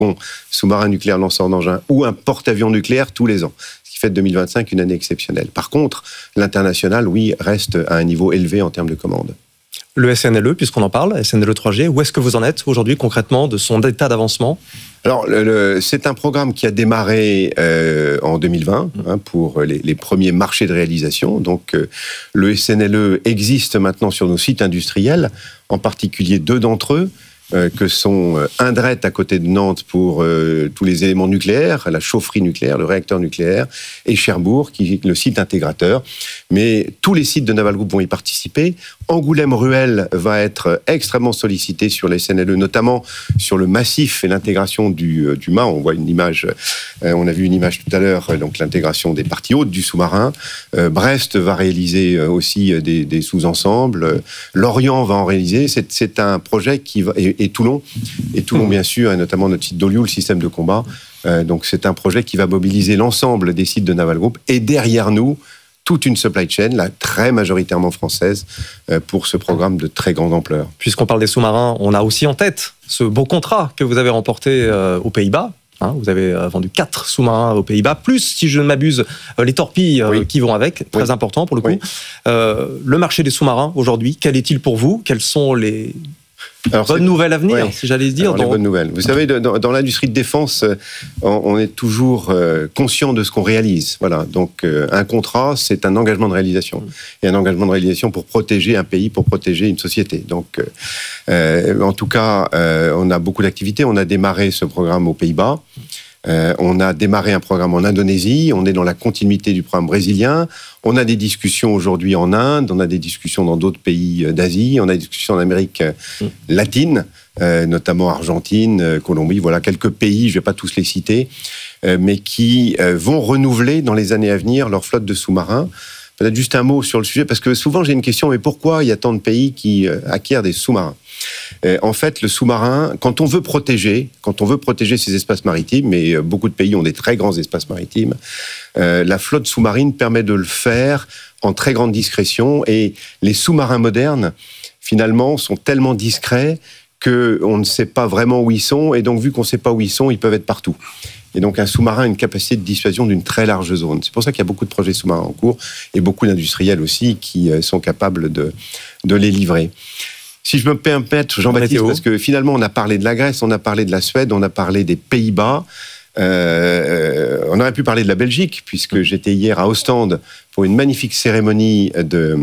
sous-marin nucléaire lanceur d'engin ou un porte-avions nucléaire tous les ans. Ce qui fait de 2025 une année exceptionnelle. Par contre, l'international, oui, reste à un niveau élevé en termes de commandes. Le SNLE, puisqu'on en parle, SNLE 3G, où est-ce que vous en êtes aujourd'hui concrètement de son état d'avancement ? Alors, c'est un programme qui a démarré en 2020 pour les premiers marchés de réalisation. Donc, le SNLE existe maintenant sur nos sites industriels, en particulier 2 d'entre eux, que sont Indret à côté de Nantes pour tous les éléments nucléaires, la chaufferie nucléaire, le réacteur nucléaire, et Cherbourg, qui est le site intégrateur. Mais tous les sites de Naval Group vont y participer. Angoulême-Ruel va être extrêmement sollicité sur les SNLE, notamment sur le massif et l'intégration du mât. On voit une image, on a vu une image tout à l'heure, donc l'intégration des parties hautes du sous-marin. Brest va réaliser aussi des sous-ensembles. Lorient va en réaliser. C'est un projet qui va... Et Toulon, bien sûr, et notamment notre site d'Ollioules, le système de combat. Donc c'est un projet qui va mobiliser l'ensemble des sites de Naval Group. Et derrière nous, toute une supply chain, là, très majoritairement française, pour ce programme de très grande ampleur. Puisqu'on parle des sous-marins, on a aussi en tête ce beau contrat que vous avez remporté aux Pays-Bas. Vous avez vendu 4 sous-marins aux Pays-Bas, plus, si je ne m'abuse, les torpilles qui vont avec, très important pour le coup. Oui. Le marché des sous-marins, aujourd'hui, quel est-il pour vous ? Quelles sont les... bonnes nouvelles à venir, si j'allais dire. Les bonnes nouvelles. Vous savez, dans l'industrie de défense, on est toujours conscient de ce qu'on réalise. Voilà. Donc, un contrat, c'est un engagement de réalisation. Et un engagement de réalisation pour protéger un pays, pour protéger une société. Donc, en tout cas, on a beaucoup d'activités. On a démarré ce programme aux Pays-Bas. On a démarré un programme en Indonésie, on est dans la continuité du programme brésilien, on a des discussions aujourd'hui en Inde, on a des discussions dans d'autres pays d'Asie, on a des discussions en Amérique latine, notamment Argentine, Colombie, voilà quelques pays, je ne vais pas tous les citer, mais qui vont renouveler dans les années à venir leur flotte de sous-marins. Peut-être juste un mot sur le sujet, parce que souvent j'ai une question, mais pourquoi il y a tant de pays qui acquièrent des sous-marins ? En fait, le sous-marin, quand on veut protéger ces espaces maritimes, et beaucoup de pays ont des très grands espaces maritimes, la flotte sous-marine permet de le faire en très grande discrétion, et les sous-marins modernes, finalement, sont tellement discrets qu'on ne sait pas vraiment où ils sont, et donc vu qu'on ne sait pas où ils sont, ils peuvent être partout. Et donc un sous-marin a une capacité de dissuasion d'une très large zone. C'est pour ça qu'il y a beaucoup de projets sous-marins en cours, et beaucoup d'industriels aussi qui sont capables de les livrer. Si je me permets, Jean-Baptiste, parce que finalement on a parlé de la Grèce, on a parlé de la Suède, on a parlé des Pays-Bas, on aurait pu parler de la Belgique, puisque j'étais hier à Ostende pour une magnifique cérémonie de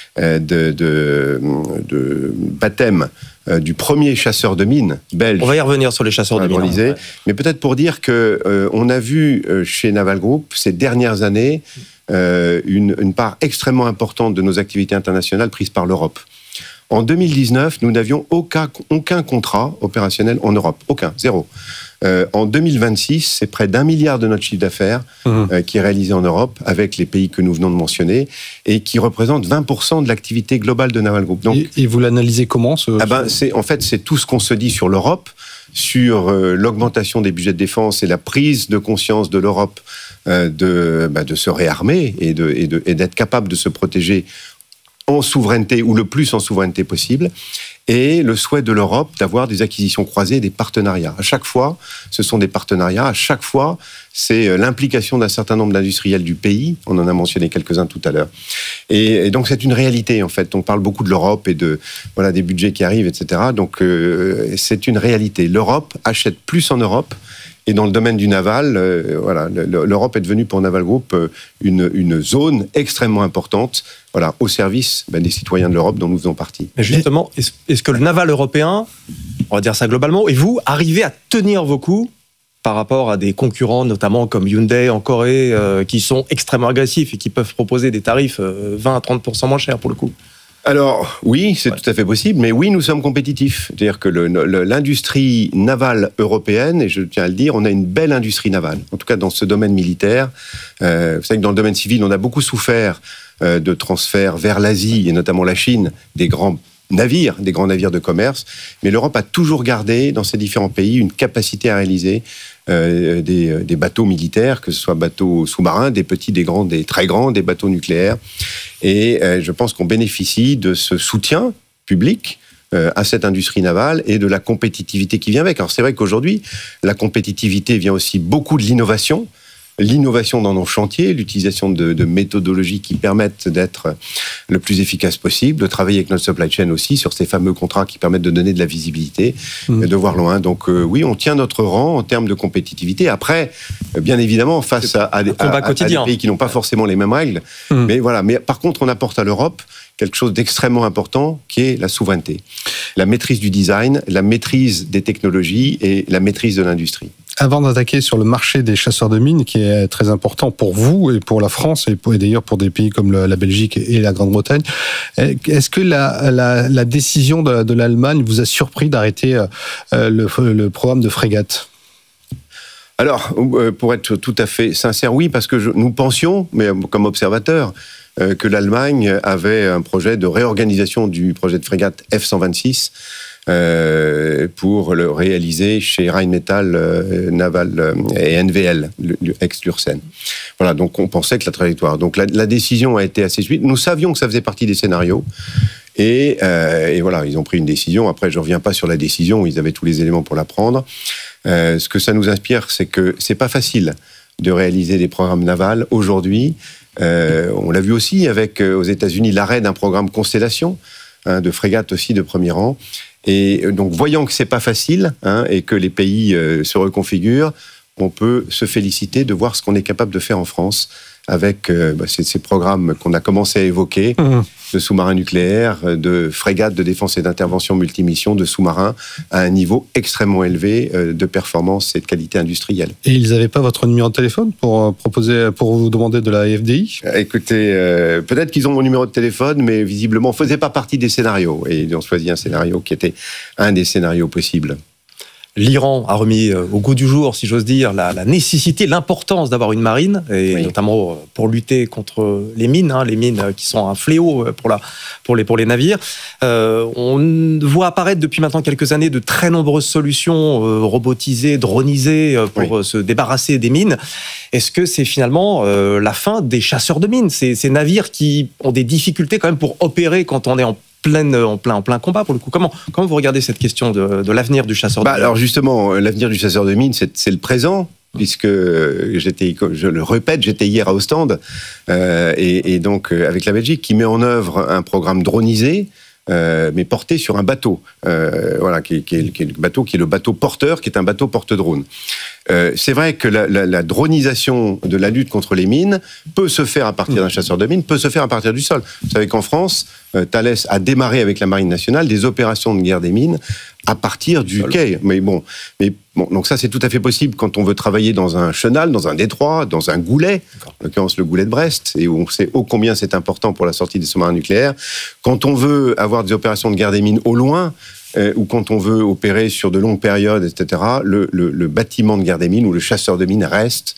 baptême du premier chasseur de mines belge. On va y revenir sur les chasseurs de mines. Mais peut-être pour dire qu'on a vu chez Naval Group ces dernières années une part extrêmement importante de nos activités internationales prises par l'Europe. En 2019, nous n'avions aucun contrat opérationnel en Europe. Aucun, zéro. En 2026, c'est près d'1 milliard de notre chiffre d'affaires qui est réalisé en Europe, avec les pays que nous venons de mentionner, et qui représente 20% de l'activité globale de Naval Group. Donc, et vous l'analysez comment c'est tout ce qu'on se dit sur l'Europe, sur l'augmentation des budgets de défense et la prise de conscience de l'Europe de se réarmer et d'être capable de se protéger en souveraineté, ou le plus en souveraineté possible, et le souhait de l'Europe d'avoir des acquisitions croisées, des partenariats. À chaque fois, ce sont des partenariats. À chaque fois, c'est l'implication d'un certain nombre d'industriels du pays. On en a mentionné quelques-uns tout à l'heure. Et donc, c'est une réalité, en fait. On parle beaucoup de l'Europe et des budgets qui arrivent, etc. Donc, c'est une réalité. L'Europe achète plus en Europe. Et dans le domaine du naval, l'Europe est devenue pour Naval Group une zone extrêmement importante, au service des citoyens de l'Europe dont nous faisons partie. Mais justement, est-ce que le naval européen, on va dire ça globalement, et vous, arrivez à tenir vos coups par rapport à des concurrents, notamment comme Hyundai en Corée, qui sont extrêmement agressifs et qui peuvent proposer des tarifs 20 à 30% moins chers pour le coup ? Alors, oui, c'est tout à fait possible, mais oui, nous sommes compétitifs. C'est-à-dire que l'industrie navale européenne, et je tiens à le dire, on a une belle industrie navale, en tout cas dans ce domaine militaire. Vous savez que dans le domaine civil, on a beaucoup souffert de transferts vers l'Asie, et notamment la Chine, des grands navires de commerce, mais l'Europe a toujours gardé, dans ces différents pays, une capacité à réaliser des bateaux militaires, que ce soit bateaux sous-marins, des petits, des grands, des très grands, des bateaux nucléaires. Et je pense qu'on bénéficie de ce soutien public à cette industrie navale et de la compétitivité qui vient avec. Alors c'est vrai qu'aujourd'hui, la compétitivité vient aussi beaucoup de l'innovation. L'innovation dans nos chantiers, l'utilisation de méthodologies qui permettent d'être le plus efficace possible, de travailler avec notre supply chain aussi sur ces fameux contrats qui permettent de donner de la visibilité, de voir loin. Donc oui, on tient notre rang en termes de compétitivité. Après, bien évidemment, face à des pays qui n'ont pas forcément les mêmes règles. Mais voilà. Mais par contre, on apporte à l'Europe quelque chose d'extrêmement important qui est la souveraineté. La maîtrise du design, la maîtrise des technologies et la maîtrise de l'industrie. Avant d'attaquer sur le marché des chasseurs de mines, qui est très important pour vous et pour la France, et d'ailleurs pour des pays comme la Belgique et la Grande-Bretagne, est-ce que la décision de l'Allemagne vous a surpris d'arrêter le programme de frégates ? Alors, pour être tout à fait sincère, oui, parce que nous pensions, mais comme observateurs, que l'Allemagne avait un projet de réorganisation du projet de frégate F-126 pour le réaliser chez Rheinmetall Naval et NVL, ex-Lursen. Voilà, donc on pensait que la trajectoire... Donc la décision a été assez suite. Nous savions que ça faisait partie des scénarios. Et voilà, ils ont pris une décision. Après, je ne reviens pas sur la décision, ils avaient tous les éléments pour la prendre. Ce que ça nous inspire, c'est que c'est pas facile de réaliser des programmes navals aujourd'hui. On l'a vu aussi avec, aux États-Unis, l'arrêt d'un programme Constellation, de frégates aussi de premier rang. Et donc, voyant que c'est pas facile et que les pays se reconfigurent, on peut se féliciter de voir ce qu'on est capable de faire en France avec ces programmes qu'on a commencé à évoquer, de sous-marins nucléaires, de frégates de défense et d'intervention multimissions, de sous-marins à un niveau extrêmement élevé de performance et de qualité industrielle. Et ils n'avaient pas votre numéro de téléphone pour vous demander de la FDI ? Écoutez, peut-être qu'ils ont mon numéro de téléphone, mais visiblement, on ne faisait pas partie des scénarios. Et on choisit un scénario qui était un des scénarios possibles. L'Iran a remis au goût du jour, si j'ose dire, la nécessité, l'importance d'avoir une marine, et notamment pour lutter contre les mines qui sont un fléau pour les navires. On voit apparaître depuis maintenant quelques années de très nombreuses solutions robotisées, dronisées pour se débarrasser des mines. Est-ce que c'est finalement la fin des chasseurs de mines, ces navires qui ont des difficultés quand même pour opérer quand on est en plein combat, pour le coup. Comment vous regardez cette question de l'avenir du chasseur de mines ? Alors justement, l'avenir du chasseur de mines, c'est le présent, puisque je le répète, j'étais hier à Ostende, et donc avec la Belgique, qui met en œuvre un programme dronisé, mais porté sur un bateau, qui est le bateau porteur, qui est un bateau porte-drone. C'est vrai que la dronisation de la lutte contre les mines peut se faire à partir d'un chasseur de mines, peut se faire à partir du sol. Vous savez qu'en France, Thales a démarré avec la Marine nationale des opérations de guerre des mines à partir du quai. Mais bon, donc ça c'est tout à fait possible quand on veut travailler dans un chenal, dans un détroit, dans un goulet, en l'occurrence le goulet de Brest, et où on sait ô combien c'est important pour la sortie des sous-marins nucléaires. Quand on veut avoir des opérations de guerre des mines au loin, ou quand on veut opérer sur de longues périodes, etc., le bâtiment de guerre des mines ou le chasseur de mines reste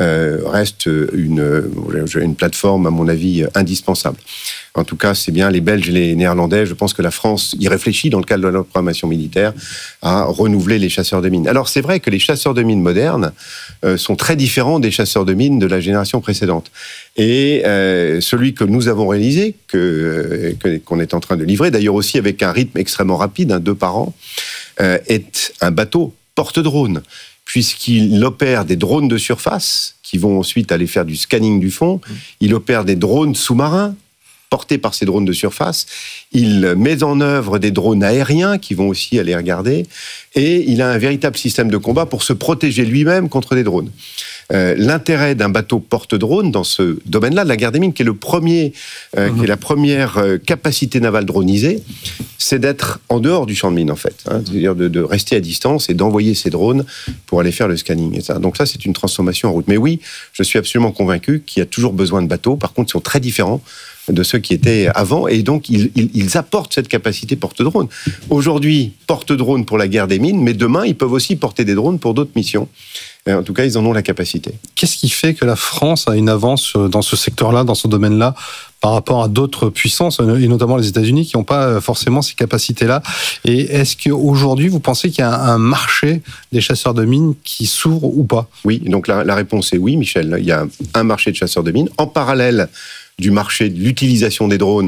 une plateforme, à mon avis, indispensable. En tout cas, c'est bien les Belges et les Néerlandais. Je pense que la France y réfléchit, dans le cadre de la programmation militaire, à renouveler les chasseurs de mines. Alors, c'est vrai que les chasseurs de mines modernes sont très différents des chasseurs de mines de la génération précédente. Et celui que nous avons réalisé, qu'on est en train de livrer, d'ailleurs aussi avec un rythme extrêmement rapide, 2 par an, est un bateau porte-drone, puisqu'il opère des drones de surface qui vont ensuite aller faire du scanning du fond. Il opère des drones sous-marins portés par ces drones de surface. Il met en œuvre des drones aériens qui vont aussi aller regarder. Et il a un véritable système de combat pour se protéger lui-même contre des drones. L'intérêt d'un bateau porte-drone dans ce domaine-là, de la guerre des mines, qui est qui est la première capacité navale dronisée, c'est d'être en dehors du champ de mine, en fait. C'est-à-dire de rester à distance et d'envoyer ces drones pour aller faire le scanning. Et ça. Donc ça, c'est une transformation en route. Mais oui, je suis absolument convaincu qu'il y a toujours besoin de bateaux. Par contre, ils sont très différents de ceux qui étaient avant, et donc ils apportent cette capacité porte-drone. Aujourd'hui, porte-drone pour la guerre des mines, mais demain, ils peuvent aussi porter des drones pour d'autres missions. En tout cas, ils en ont la capacité. Qu'est-ce qui fait que la France a une avance dans ce secteur-là, dans ce domaine-là, par rapport à d'autres puissances, et notamment les États-Unis, qui n'ont pas forcément ces capacités-là ? Et est-ce qu'aujourd'hui, vous pensez qu'il y a un marché des chasseurs de mines qui s'ouvre ou pas ? Oui, donc la réponse est oui, Michel. Il y a un marché de chasseurs de mines. En parallèle du marché de l'utilisation des drones,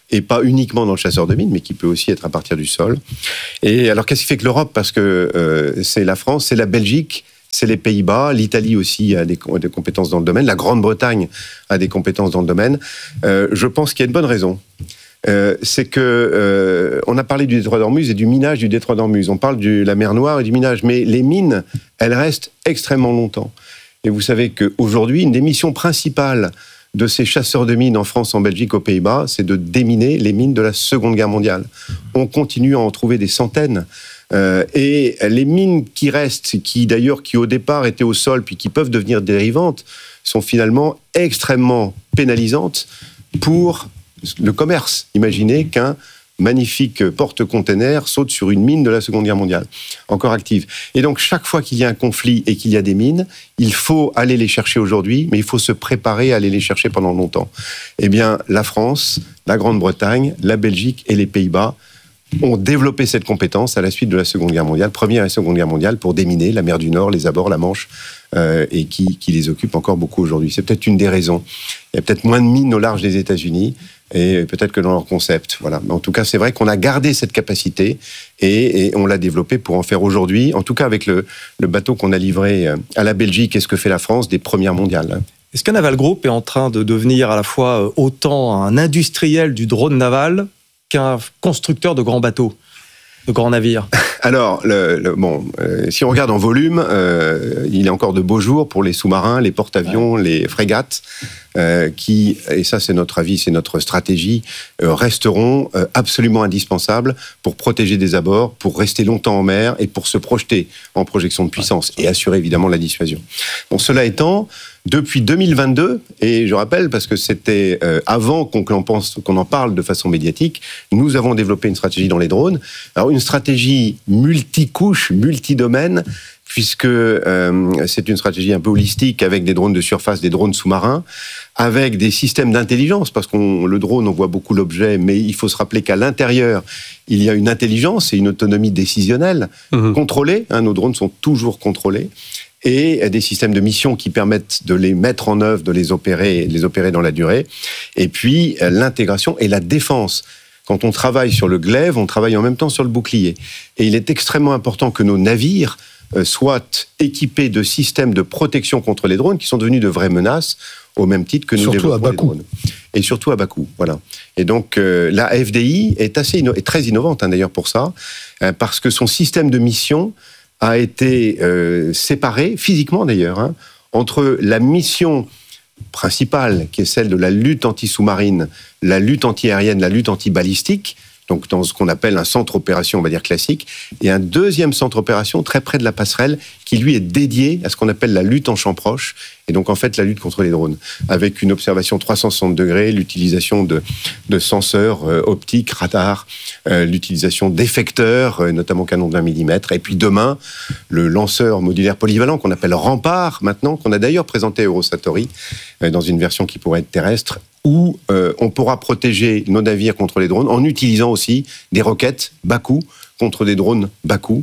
et pas uniquement dans le chasseur de mines, mais qui peut aussi être à partir du sol. Et alors, qu'est-ce qui fait que l'Europe ? Parce que c'est la France, c'est la Belgique, c'est les Pays-Bas, l'Italie aussi a des compétences dans le domaine, la Grande-Bretagne a des compétences dans le domaine. Je pense qu'il y a une bonne raison. C'est que on a parlé du détroit d'Ormuz et du minage du détroit d'Ormuz. On parle de la mer Noire et du minage, mais les mines, elles restent extrêmement longtemps. Et vous savez qu'aujourd'hui, une des missions principales de ces chasseurs de mines en France, en Belgique, aux Pays-Bas, c'est de déminer les mines de la Seconde Guerre mondiale. On continue à en trouver des centaines. Et les mines qui restent, qui au départ étaient au sol, puis qui peuvent devenir dérivantes, sont finalement extrêmement pénalisantes pour le commerce. Imaginez qu'un magnifique porte-container saute sur une mine de la Seconde Guerre mondiale, encore active. Et donc, chaque fois qu'il y a un conflit et qu'il y a des mines, il faut aller les chercher aujourd'hui, mais il faut se préparer à aller les chercher pendant longtemps. Eh bien, la France, la Grande-Bretagne, la Belgique et les Pays-Bas ont développé cette compétence à la suite de la Seconde Guerre mondiale, Première et Seconde Guerre mondiale, pour déminer la mer du Nord, les abords, la Manche, et qui les occupe encore beaucoup aujourd'hui. C'est peut-être une des raisons. Il y a peut-être moins de mines au large des États-Unis, et peut-être que dans leur concept. Voilà. Mais en tout cas, c'est vrai qu'on a gardé cette capacité et on l'a développée pour en faire aujourd'hui, en tout cas avec le bateau qu'on a livré à la Belgique et ce que fait la France, des premières mondiales. Est-ce que Naval Group est en train de devenir à la fois autant un industriel du drone naval qu'un constructeur de grands bateaux, de grands navires ? Alors, si on regarde en volume, il est encore de beaux jours pour les sous-marins, les porte-avions, les frégates, qui, et ça c'est notre avis, c'est notre stratégie, resteront absolument indispensables pour protéger des abords, pour rester longtemps en mer et pour se projeter en projection de puissance et assurer évidemment la dissuasion. Bon, cela étant, depuis 2022, et je rappelle parce que c'était avant qu'on en parle de façon médiatique, nous avons développé une stratégie dans les drones. Alors une stratégie multicouche, multidomaine, puisque c'est une stratégie un peu holistique avec des drones de surface, des drones sous-marins, avec des systèmes d'intelligence, parce que le drone, on voit beaucoup l'objet, mais il faut se rappeler qu'à l'intérieur, il y a une intelligence et une autonomie décisionnelle contrôlée. Nos drones sont toujours contrôlés. Et des systèmes de mission qui permettent de les mettre en œuvre, de les opérer dans la durée. Et puis, l'intégration et la défense. Quand on travaille sur le glaive, on travaille en même temps sur le bouclier. Et il est extrêmement important que nos navires soient équipés de systèmes de protection contre les drones qui sont devenus de vraies menaces, au même titre que nous développons les drones. Et surtout à bas coût, voilà. Et donc, la FDI est très innovante, d'ailleurs, pour ça, parce que son système de mission a été séparé, physiquement d'ailleurs, entre la mission principale, qui est celle de la lutte anti-sous-marine, la lutte anti-aérienne, la lutte anti-balistique, donc dans ce qu'on appelle un centre opération, on va dire classique, et un deuxième centre opération très près de la passerelle, qui lui est dédié à ce qu'on appelle la lutte en champ proche, et donc en fait la lutte contre les drones, avec une observation 360 degrés, l'utilisation de senseurs optiques, radars, l'utilisation d'effecteurs, notamment canon de 20 mm, et puis demain, le lanceur modulaire polyvalent qu'on appelle Rempart, maintenant, qu'on a d'ailleurs présenté à Eurosatory, dans une version qui pourrait être terrestre, où on pourra protéger nos navires contre les drones en utilisant aussi des roquettes bas coût contre des drones bas coût,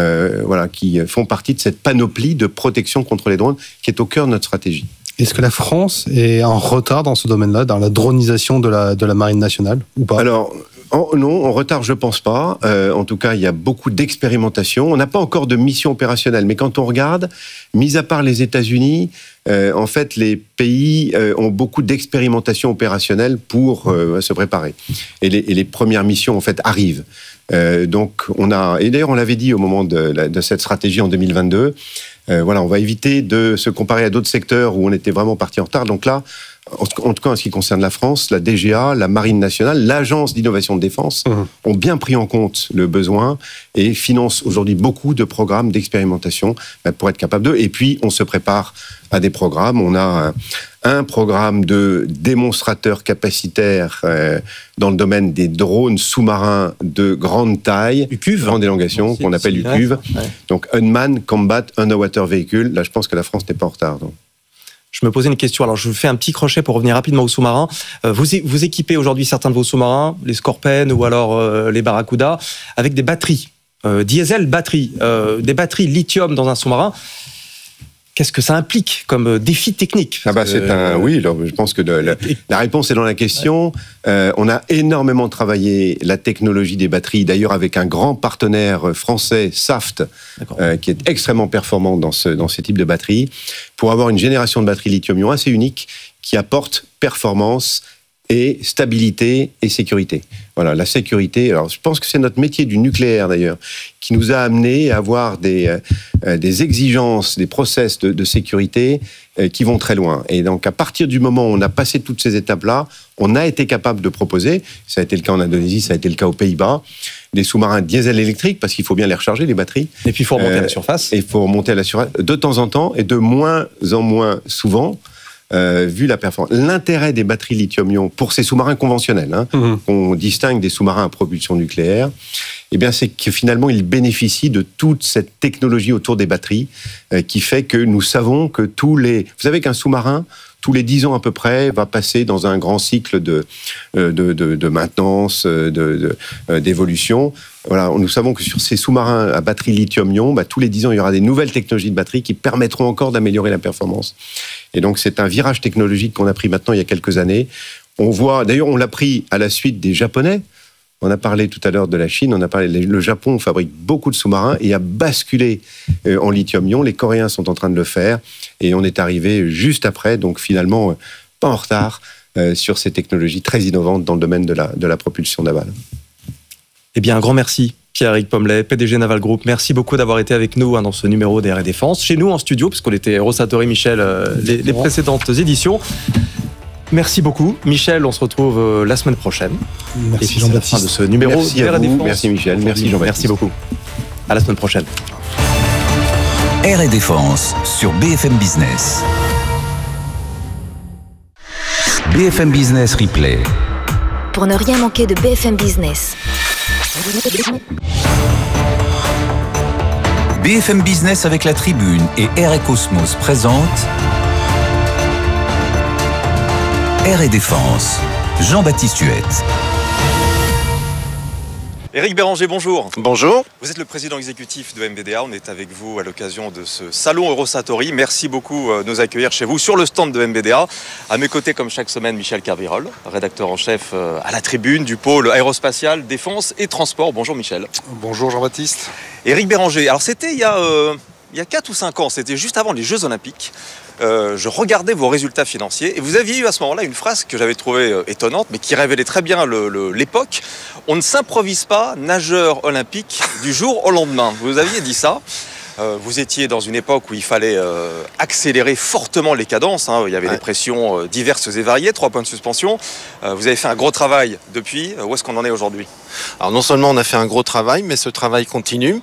qui font partie de cette panoplie de protection contre les drones qui est au cœur de notre stratégie. Est-ce que la France est en retard dans ce domaine-là, dans la dronisation de la marine nationale, ou pas ? Alors, non, en retard, je pense pas. En tout cas, il y a beaucoup d'expérimentation. On n'a pas encore de mission opérationnelle, mais quand on regarde, mis à part les États-Unis, en fait, les pays ont beaucoup d'expérimentation opérationnelle pour se préparer. Et les premières missions, en fait, arrivent. Donc, et d'ailleurs, on l'avait dit au moment de cette stratégie en 2022, on va éviter de se comparer à d'autres secteurs où on était vraiment parti en retard. Donc là, en tout cas, en ce qui concerne la France, la DGA, la Marine nationale, l'Agence d'innovation de défense ont bien pris en compte le besoin et financent aujourd'hui beaucoup de programmes d'expérimentation pour être capable d'eux. Et puis, on se prépare à des programmes. On a un programme de démonstrateurs capacitaires dans le domaine des drones sous-marins de grande taille, grande élongation, qu'on appelle UCUV. Ouais. Donc, Unmanned Combat Underwater Vehicle. Là, je pense que la France n'est pas en retard. Donc. Je me posais une question, alors je fais un petit crochet pour revenir rapidement aux sous-marins. Vous équipez aujourd'hui certains de vos sous-marins, les Scorpènes ou alors les Barracuda, avec des batteries, diesel batteries, des batteries lithium dans un sous-marin. Qu'est-ce que ça implique comme défi technique? Oui, je pense que la réponse est dans la question. On a énormément travaillé la technologie des batteries, d'ailleurs avec un grand partenaire français, Saft, qui est extrêmement performant dans ces types de batteries, pour avoir une génération de batteries lithium-ion assez unique qui apporte performance et stabilité et sécurité. Voilà, la sécurité. Alors, je pense que c'est notre métier du nucléaire, d'ailleurs, qui nous a amené à avoir des exigences, des process de sécurité qui vont très loin. Et donc, à partir du moment où on a passé toutes ces étapes-là, on a été capable de proposer, ça a été le cas en Indonésie, ça a été le cas aux Pays-Bas, des sous-marins diesel électriques, parce qu'il faut bien les recharger, les batteries. Et puis, il faut remonter à la surface. Et il faut remonter à la surface de temps en temps, et de moins en moins souvent, vu la performance. L'intérêt des batteries lithium-ion pour ces sous-marins conventionnels, qu'on distingue des sous-marins à propulsion nucléaire, eh bien, c'est que finalement, ils bénéficient de toute cette technologie autour des batteries qui fait que nous savons que vous savez qu'un sous-marin, tous les 10 ans à peu près, va passer dans un grand cycle de maintenance, d'évolution. Voilà, nous savons que sur ces sous-marins à batterie lithium-ion, tous les 10 ans, il y aura des nouvelles technologies de batterie qui permettront encore d'améliorer la performance. Et donc, c'est un virage technologique qu'on a pris maintenant il y a quelques années. D'ailleurs, on l'a pris à la suite des Japonais. On a parlé tout à l'heure de la Chine, le Japon fabrique beaucoup de sous-marins et a basculé en lithium-ion. Les Coréens sont en train de le faire et on est arrivé juste après, donc finalement pas en retard sur ces technologies très innovantes dans le domaine de la propulsion navale. Eh bien, un grand merci, Pierre-Éric Pommelet, PDG Naval Group. Merci beaucoup d'avoir été avec nous dans ce numéro d'Air et Défense, chez nous en studio, puisqu'on était Rosatori, Michel, les précédentes éditions. Merci beaucoup. Michel, on se retrouve la semaine prochaine. Merci Jean-Baptiste. Fin de ce numéro merci à vous. Merci Michel. Merci Jean-Baptiste. Merci beaucoup. À la semaine prochaine. Air et Défense sur BFM Business. BFM Business Replay. Pour ne rien manquer de BFM Business. BFM Business avec la Tribune et Air et Cosmos présente Air et Défense. Jean-Baptiste Huette. Éric Béranger, bonjour. Bonjour. Vous êtes le président exécutif de MBDA. On est avec vous à l'occasion de ce salon Eurosatori. Merci beaucoup de nous accueillir chez vous sur le stand de MBDA. À mes côtés, comme chaque semaine, Michel Carvirol, rédacteur en chef à la Tribune du pôle aérospatial, défense et transport. Bonjour Michel. Bonjour Jean-Baptiste. Éric Béranger, alors c'était il y a 4 ou 5 ans, c'était juste avant les Jeux Olympiques. Je regardais vos résultats financiers et vous aviez eu à ce moment-là une phrase que j'avais trouvée étonnante mais qui révélait très bien l'époque. On ne s'improvise pas nageur olympique du jour au lendemain. Vous aviez dit ça. Vous étiez dans une époque où il fallait accélérer fortement les cadences. Il y avait des pressions diverses et variées, 3 points de suspension. Vous avez fait un gros travail depuis. Où est-ce qu'on en est aujourd'hui ? Alors non seulement on a fait un gros travail, mais ce travail continue.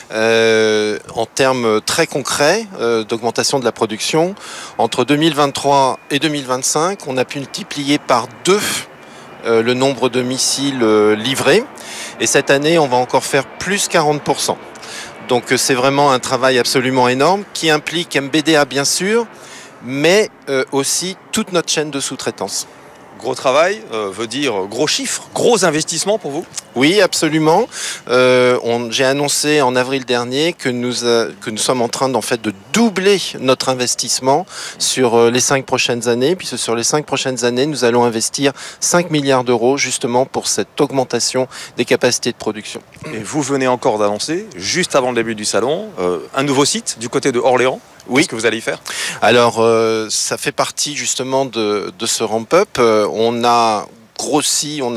En termes très concrets d'augmentation de la production, entre 2023 et 2025, on a pu multiplier par 2 le nombre de missiles livrés. Et cette année, on va encore faire plus 40%. Donc c'est vraiment un travail absolument énorme qui implique MBDA bien sûr, mais aussi toute notre chaîne de sous-traitance. Gros travail veut dire gros chiffres, gros investissements pour vous ? Oui, absolument. J'ai annoncé en avril dernier que nous sommes en train de doubler notre investissement sur les 5 prochaines années, puisque sur les 5 prochaines années, nous allons investir 5 milliards d'euros justement pour cette augmentation des capacités de production. Et vous venez encore d'annoncer, juste avant le début du salon, un nouveau site du côté de Orléans. Oui. Qu'est-ce que vous allez y faire ? Alors, ça fait partie justement de ce ramp-up. On a grossi, on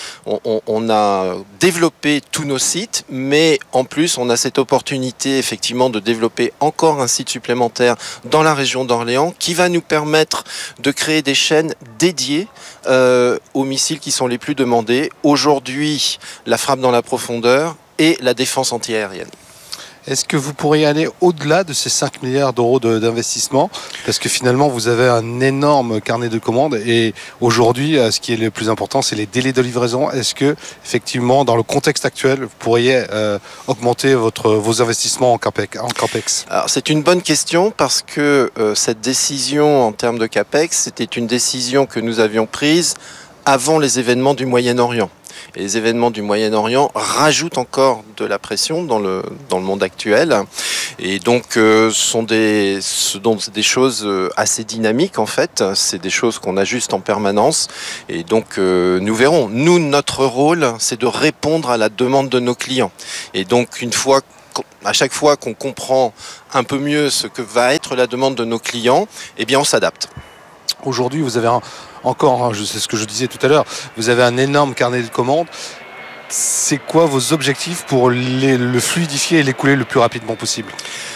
a développé tous nos sites, mais en plus, on a cette opportunité effectivement de développer encore un site supplémentaire dans la région d'Orléans qui va nous permettre de créer des chaînes dédiées aux missiles qui sont les plus demandés. Aujourd'hui, la frappe dans la profondeur et la défense antiaérienne. Est-ce que vous pourriez aller au-delà de ces 5 milliards d'euros d'investissement ? Parce que finalement, vous avez un énorme carnet de commandes et aujourd'hui, ce qui est le plus important, c'est les délais de livraison. Est-ce que, effectivement, dans le contexte actuel, vous pourriez augmenter vos investissements en CAPEX ? Alors, c'est une bonne question parce que cette décision en termes de CAPEX, c'était une décision que nous avions prise avant les événements du Moyen-Orient. Et les événements du Moyen-Orient rajoutent encore de la pression dans le monde actuel. Et donc, ce sont des choses assez dynamiques, en fait. C'est des choses qu'on ajuste en permanence. Et donc, nous verrons. Nous, notre rôle, c'est de répondre à la demande de nos clients. Et donc, à chaque fois qu'on comprend un peu mieux ce que va être la demande de nos clients, eh bien, on s'adapte. Aujourd'hui, vous avez c'est ce que je disais tout à l'heure, vous avez un énorme carnet de commandes. C'est quoi vos objectifs pour le fluidifier et l'écouler le plus rapidement possible ?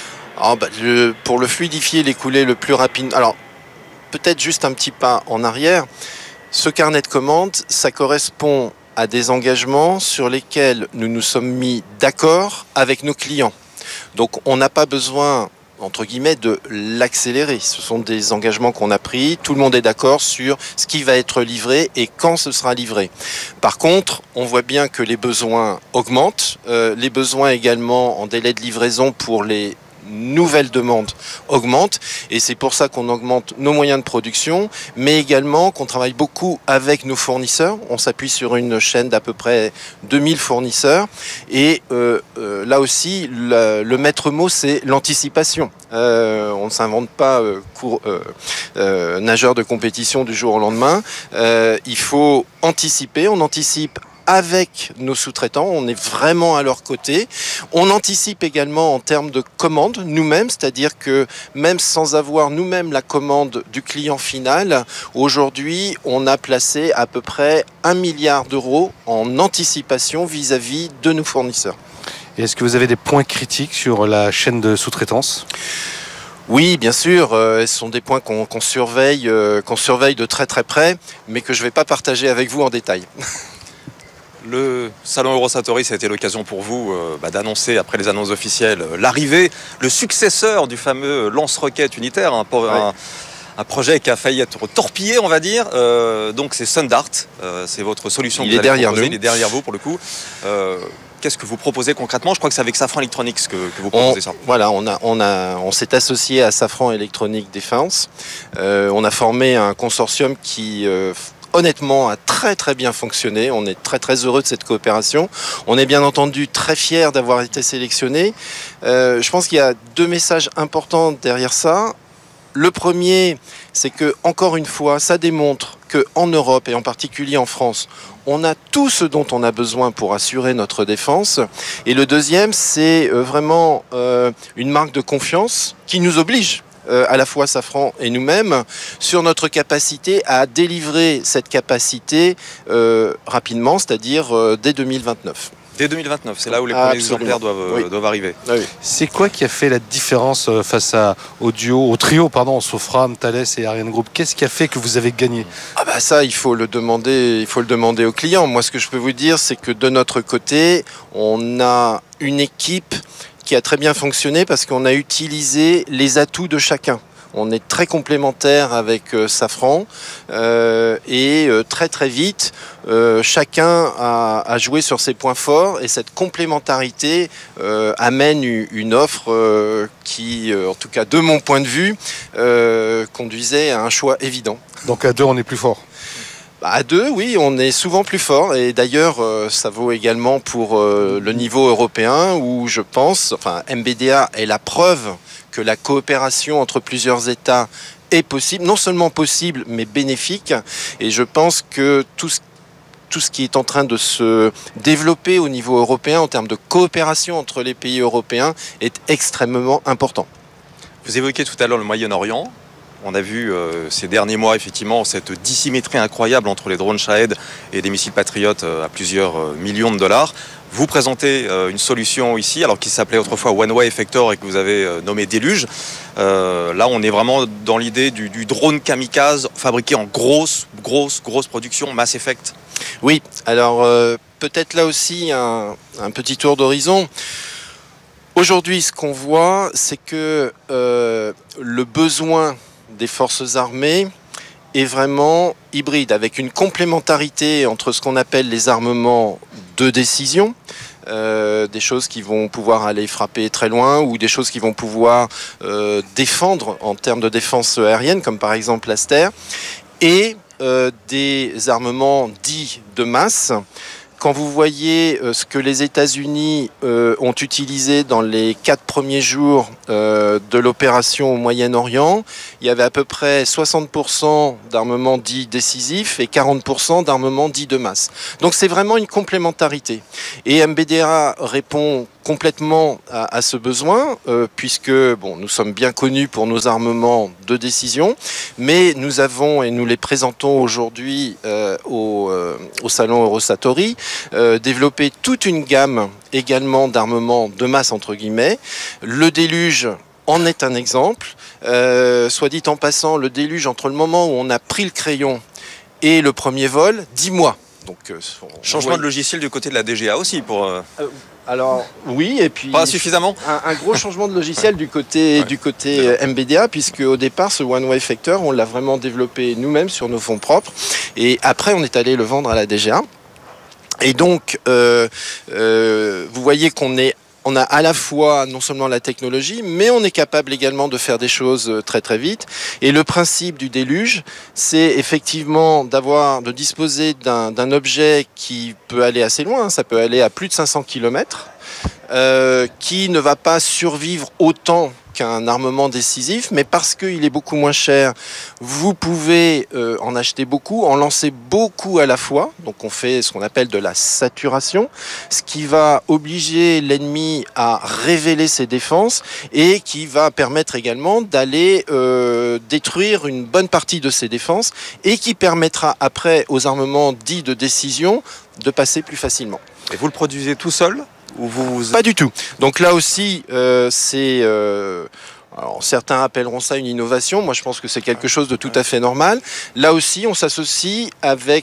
Pour le fluidifier et l'écouler le plus rapide... Alors, peut-être juste un petit pas en arrière. Ce carnet de commandes, ça correspond à des engagements sur lesquels nous nous sommes mis d'accord avec nos clients. Donc, on n'a pas besoin, entre guillemets, de l'accélérer. Ce sont des engagements qu'on a pris. Tout le monde est d'accord sur ce qui va être livré et quand ce sera livré. Par contre, on voit bien que les besoins augmentent. Les besoins également en délai de livraison pour les nouvelles demandes augmentent. Et c'est pour ça qu'on augmente nos moyens de production, mais également qu'on travaille beaucoup avec nos fournisseurs. On s'appuie sur une chaîne d'à peu près 2000 fournisseurs. Et là aussi, le maître mot, c'est l'anticipation. On ne s'invente pas nageur de compétition du jour au lendemain. Il faut anticiper. On anticipe avec nos sous-traitants, on est vraiment à leur côté. On anticipe également en termes de commandes nous-mêmes, c'est-à-dire que même sans avoir nous-mêmes la commande du client final, aujourd'hui, on a placé à peu près 1 milliard d'euros en anticipation vis-à-vis de nos fournisseurs. Et est-ce que vous avez des points critiques sur la chaîne de sous-traitance ? Oui, bien sûr, ce sont des points qu'on surveille de très très près, mais que je ne vais pas partager avec vous en détail. Le salon Eurosatory, ça a été l'occasion pour vous d'annoncer, après les annonces officielles, l'arrivée, le successeur du fameux lance-roquette unitaire, un projet qui a failli être torpillé, on va dire. Donc c'est SunDart, c'est votre solution que vous allez proposer. Il est derrière vous pour le coup. Qu'est-ce que vous proposez concrètement ? Je crois que c'est avec Safran Electronics que vous proposez ça. Voilà, on s'est associé à Safran Electronics Defense. On a formé un consortium qui... honnêtement, a très très bien fonctionné. On est très très heureux de cette coopération. On est bien entendu très fiers d'avoir été sélectionnés. Je pense qu'il y a 2 messages importants derrière ça. Le premier, c'est que, encore une fois, ça démontre qu'en Europe et en particulier en France, on a tout ce dont on a besoin pour assurer notre défense. Et le deuxième, c'est vraiment une marque de confiance qui nous oblige, à la fois Safran et nous-mêmes, sur notre capacité à délivrer cette capacité rapidement, c'est-à-dire dès 2029. Dès 2029, c'est là où les premiers exemplaires doivent arriver. Oui. C'est quoi qui a fait la différence face au trio, Sofram, Thales et Ariane Group ? Qu'est-ce qui a fait que vous avez gagné ? Ça, il faut le demander aux clients. Moi, ce que je peux vous dire, c'est que de notre côté, on a une équipe qui a très bien fonctionné parce qu'on a utilisé les atouts de chacun. On est très complémentaires avec Safran et très très vite, chacun a joué sur ses points forts et cette complémentarité amène une offre qui, en tout cas de mon point de vue, conduisait à un choix évident. Donc à 2, on est plus fort ? À 2, oui, on est souvent plus fort. Et d'ailleurs, ça vaut également pour le niveau européen où je pense, MBDA est la preuve que la coopération entre plusieurs États est possible, non seulement possible, mais bénéfique. Et je pense que tout ce qui est en train de se développer au niveau européen en termes de coopération entre les pays européens est extrêmement important. Vous évoquiez tout à l'heure le Moyen-Orient. On a vu ces derniers mois, effectivement, cette dissymétrie incroyable entre les drones Shahed et des missiles Patriot à plusieurs millions de dollars. Vous présentez une solution ici, alors qui s'appelait autrefois One Way Effector et que vous avez nommé Déluge. Là, on est vraiment dans l'idée du drone kamikaze fabriqué en grosse production, mass effect. Oui, alors peut-être là aussi un petit tour d'horizon. Aujourd'hui, ce qu'on voit, c'est que le besoin des forces armées est vraiment hybride, avec une complémentarité entre ce qu'on appelle les armements de décision, des choses qui vont pouvoir aller frapper très loin ou des choses qui vont pouvoir défendre en termes de défense aérienne, comme par exemple l'Aster, et des armements dits de masse. Quand vous voyez ce que les États-Unis ont utilisé dans les 4 premiers jours de l'opération au Moyen-Orient, il y avait à peu près 60% d'armements dits décisifs et 40% d'armements dits de masse. Donc c'est vraiment une complémentarité. Et MBDA répond complètement à ce besoin, puisque nous sommes bien connus pour nos armements de décision, mais nous avons, et nous les présentons aujourd'hui au salon Eurosatori, développé toute une gamme également d'armements de masse entre guillemets. Le déluge en est un exemple. Soit dit en passant, le déluge, entre le moment où on a pris le crayon et le premier vol, 10 mois. Donc, changement de logiciel du côté de la DGA aussi pour... Alors oui, et puis pas suffisamment. Un gros changement de logiciel du côté MBDA, puisque au départ ce One Way Effector, on l'a vraiment développé nous-mêmes sur nos fonds propres, et après on est allé le vendre à la DGA. Et donc vous voyez on a à la fois non seulement la technologie, mais on est capable également de faire des choses très très vite. Et le principe du déluge, c'est effectivement de disposer d'un objet qui peut aller assez loin, ça peut aller à plus de 500 km, qui ne va pas survivre autant qu'un armement décisif, mais parce qu'il est beaucoup moins cher, vous pouvez en acheter beaucoup, en lancer beaucoup à la fois. Donc on fait ce qu'on appelle de la saturation, ce qui va obliger l'ennemi à révéler ses défenses et qui va permettre également d'aller détruire une bonne partie de ses défenses et qui permettra après aux armements dits de décision de passer plus facilement. Et vous le produisez tout seul ? Pas du tout. Donc là aussi, alors certains appelleront ça une innovation. Moi, je pense que c'est quelque chose de tout à fait normal. Là aussi, on s'associe avec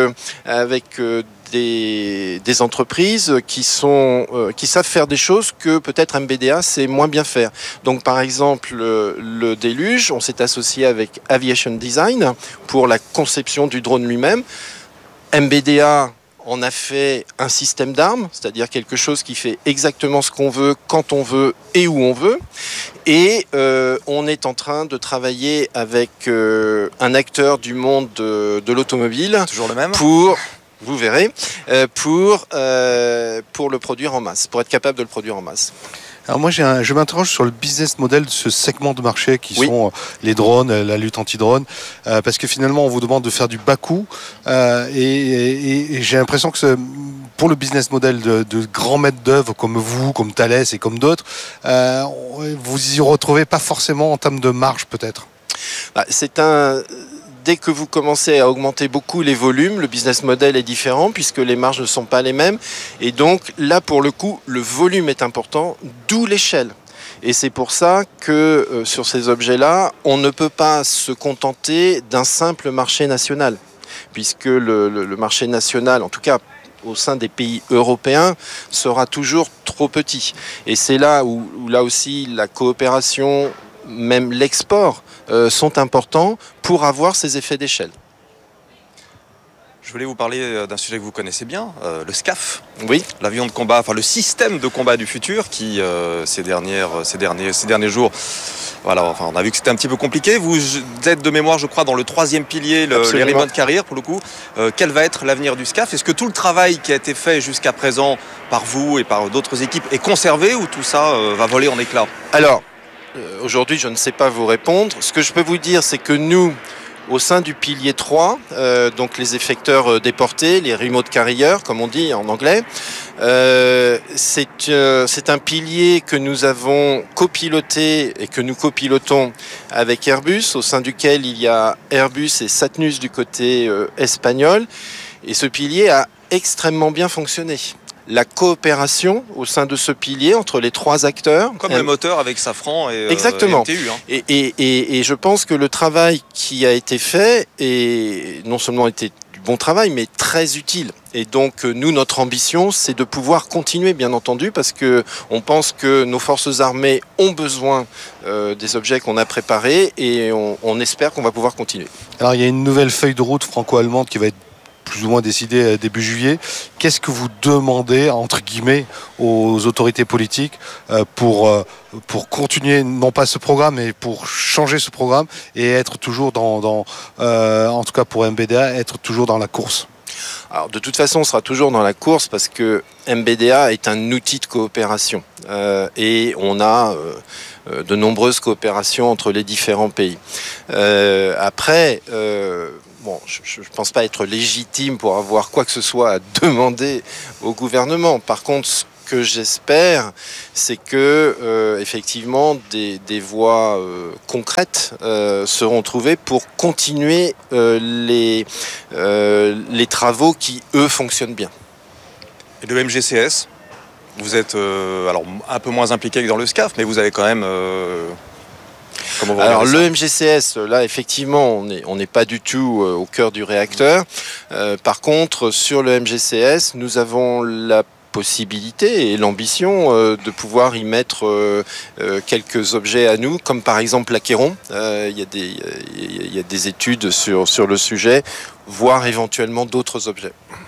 des entreprises qui savent faire des choses que peut-être MBDA sait moins bien faire. Donc, par exemple, le déluge, on s'est associé avec Aviation Design pour la conception du drone lui-même. MBDA on a fait un système d'armes, c'est-à-dire quelque chose qui fait exactement ce qu'on veut, quand on veut et où on veut. Et on est en train de travailler avec un acteur du monde de l'automobile. Toujours le même ? Vous verrez, pour le produire en masse, pour être capable de le produire en masse. Alors moi, je m'interroge sur le business model de ce segment de marché qui sont les drones, la lutte anti-drone, parce que finalement, on vous demande de faire du bas coût, et j'ai l'impression que pour le business model de grands maîtres d'œuvre comme vous, comme Thales et comme d'autres, vous y retrouvez pas forcément en termes de marge peut-être. Dès que vous commencez à augmenter beaucoup les volumes, le business model est différent puisque les marges ne sont pas les mêmes. Et donc là, pour le coup, le volume est important, d'où l'échelle. Et c'est pour ça que sur ces objets-là, on ne peut pas se contenter d'un simple marché national. Puisque le marché national, en tout cas au sein des pays européens, sera toujours trop petit. Et c'est là où là aussi la coopération, même l'export, sont importants pour avoir ces effets d'échelle. Je voulais vous parler d'un sujet que vous connaissez bien, le SCAF. Oui. L'avion de combat, enfin le système de combat du futur qui, ces derniers jours, voilà, enfin, on a vu que c'était un petit peu compliqué. Vous êtes de mémoire, je crois, dans le 3e pilier, les remote carriers, pour le coup. Quel va être l'avenir du SCAF ? Est-ce que tout le travail qui a été fait jusqu'à présent par vous et par d'autres équipes est conservé ou tout ça va voler en éclats ? Alors, aujourd'hui, je ne sais pas vous répondre. Ce que je peux vous dire, c'est que nous, au sein du pilier 3, donc les effecteurs déportés, les remote carriers, comme on dit en anglais, c'est un pilier que nous avons copiloté et que nous copilotons avec Airbus, au sein duquel il y a Airbus et Satnus du côté espagnol. Et ce pilier a extrêmement bien fonctionné. La coopération au sein de ce pilier entre les 3 acteurs. Comme le moteur avec Safran et exactement. Et MTU. Hein. Et je pense que le travail qui a été fait est non seulement été du bon travail, mais très utile. Et donc nous, notre ambition, c'est de pouvoir continuer, bien entendu, parce que on pense que nos forces armées ont besoin des objets qu'on a préparés et on espère qu'on va pouvoir continuer. Alors il y a une nouvelle feuille de route franco-allemande qui va être plus ou moins décidé début juillet. Qu'est-ce que vous demandez, entre guillemets, aux autorités politiques pour continuer, non pas ce programme, mais pour changer ce programme et être toujours en tout cas pour MBDA, être toujours dans la course? Alors, de toute façon, on sera toujours dans la course parce que MBDA est un outil de coopération et on a de nombreuses coopérations entre les différents pays. Après, bon, je ne pense pas être légitime pour avoir quoi que ce soit à demander au gouvernement. Par contre, ce que j'espère, c'est que effectivement des voies concrètes seront trouvées pour continuer les travaux qui, eux, fonctionnent bien. Et le MGCS, vous êtes alors un peu moins impliqué que dans le SCAF, mais vous avez quand même... Alors le MGCS, là effectivement, on n'est pas du tout au cœur du réacteur. Par contre, sur le MGCS, nous avons la possibilité et l'ambition de pouvoir y mettre quelques objets à nous, comme par exemple l'Achéron. Il y a des études sur le sujet, voire éventuellement d'autres objets.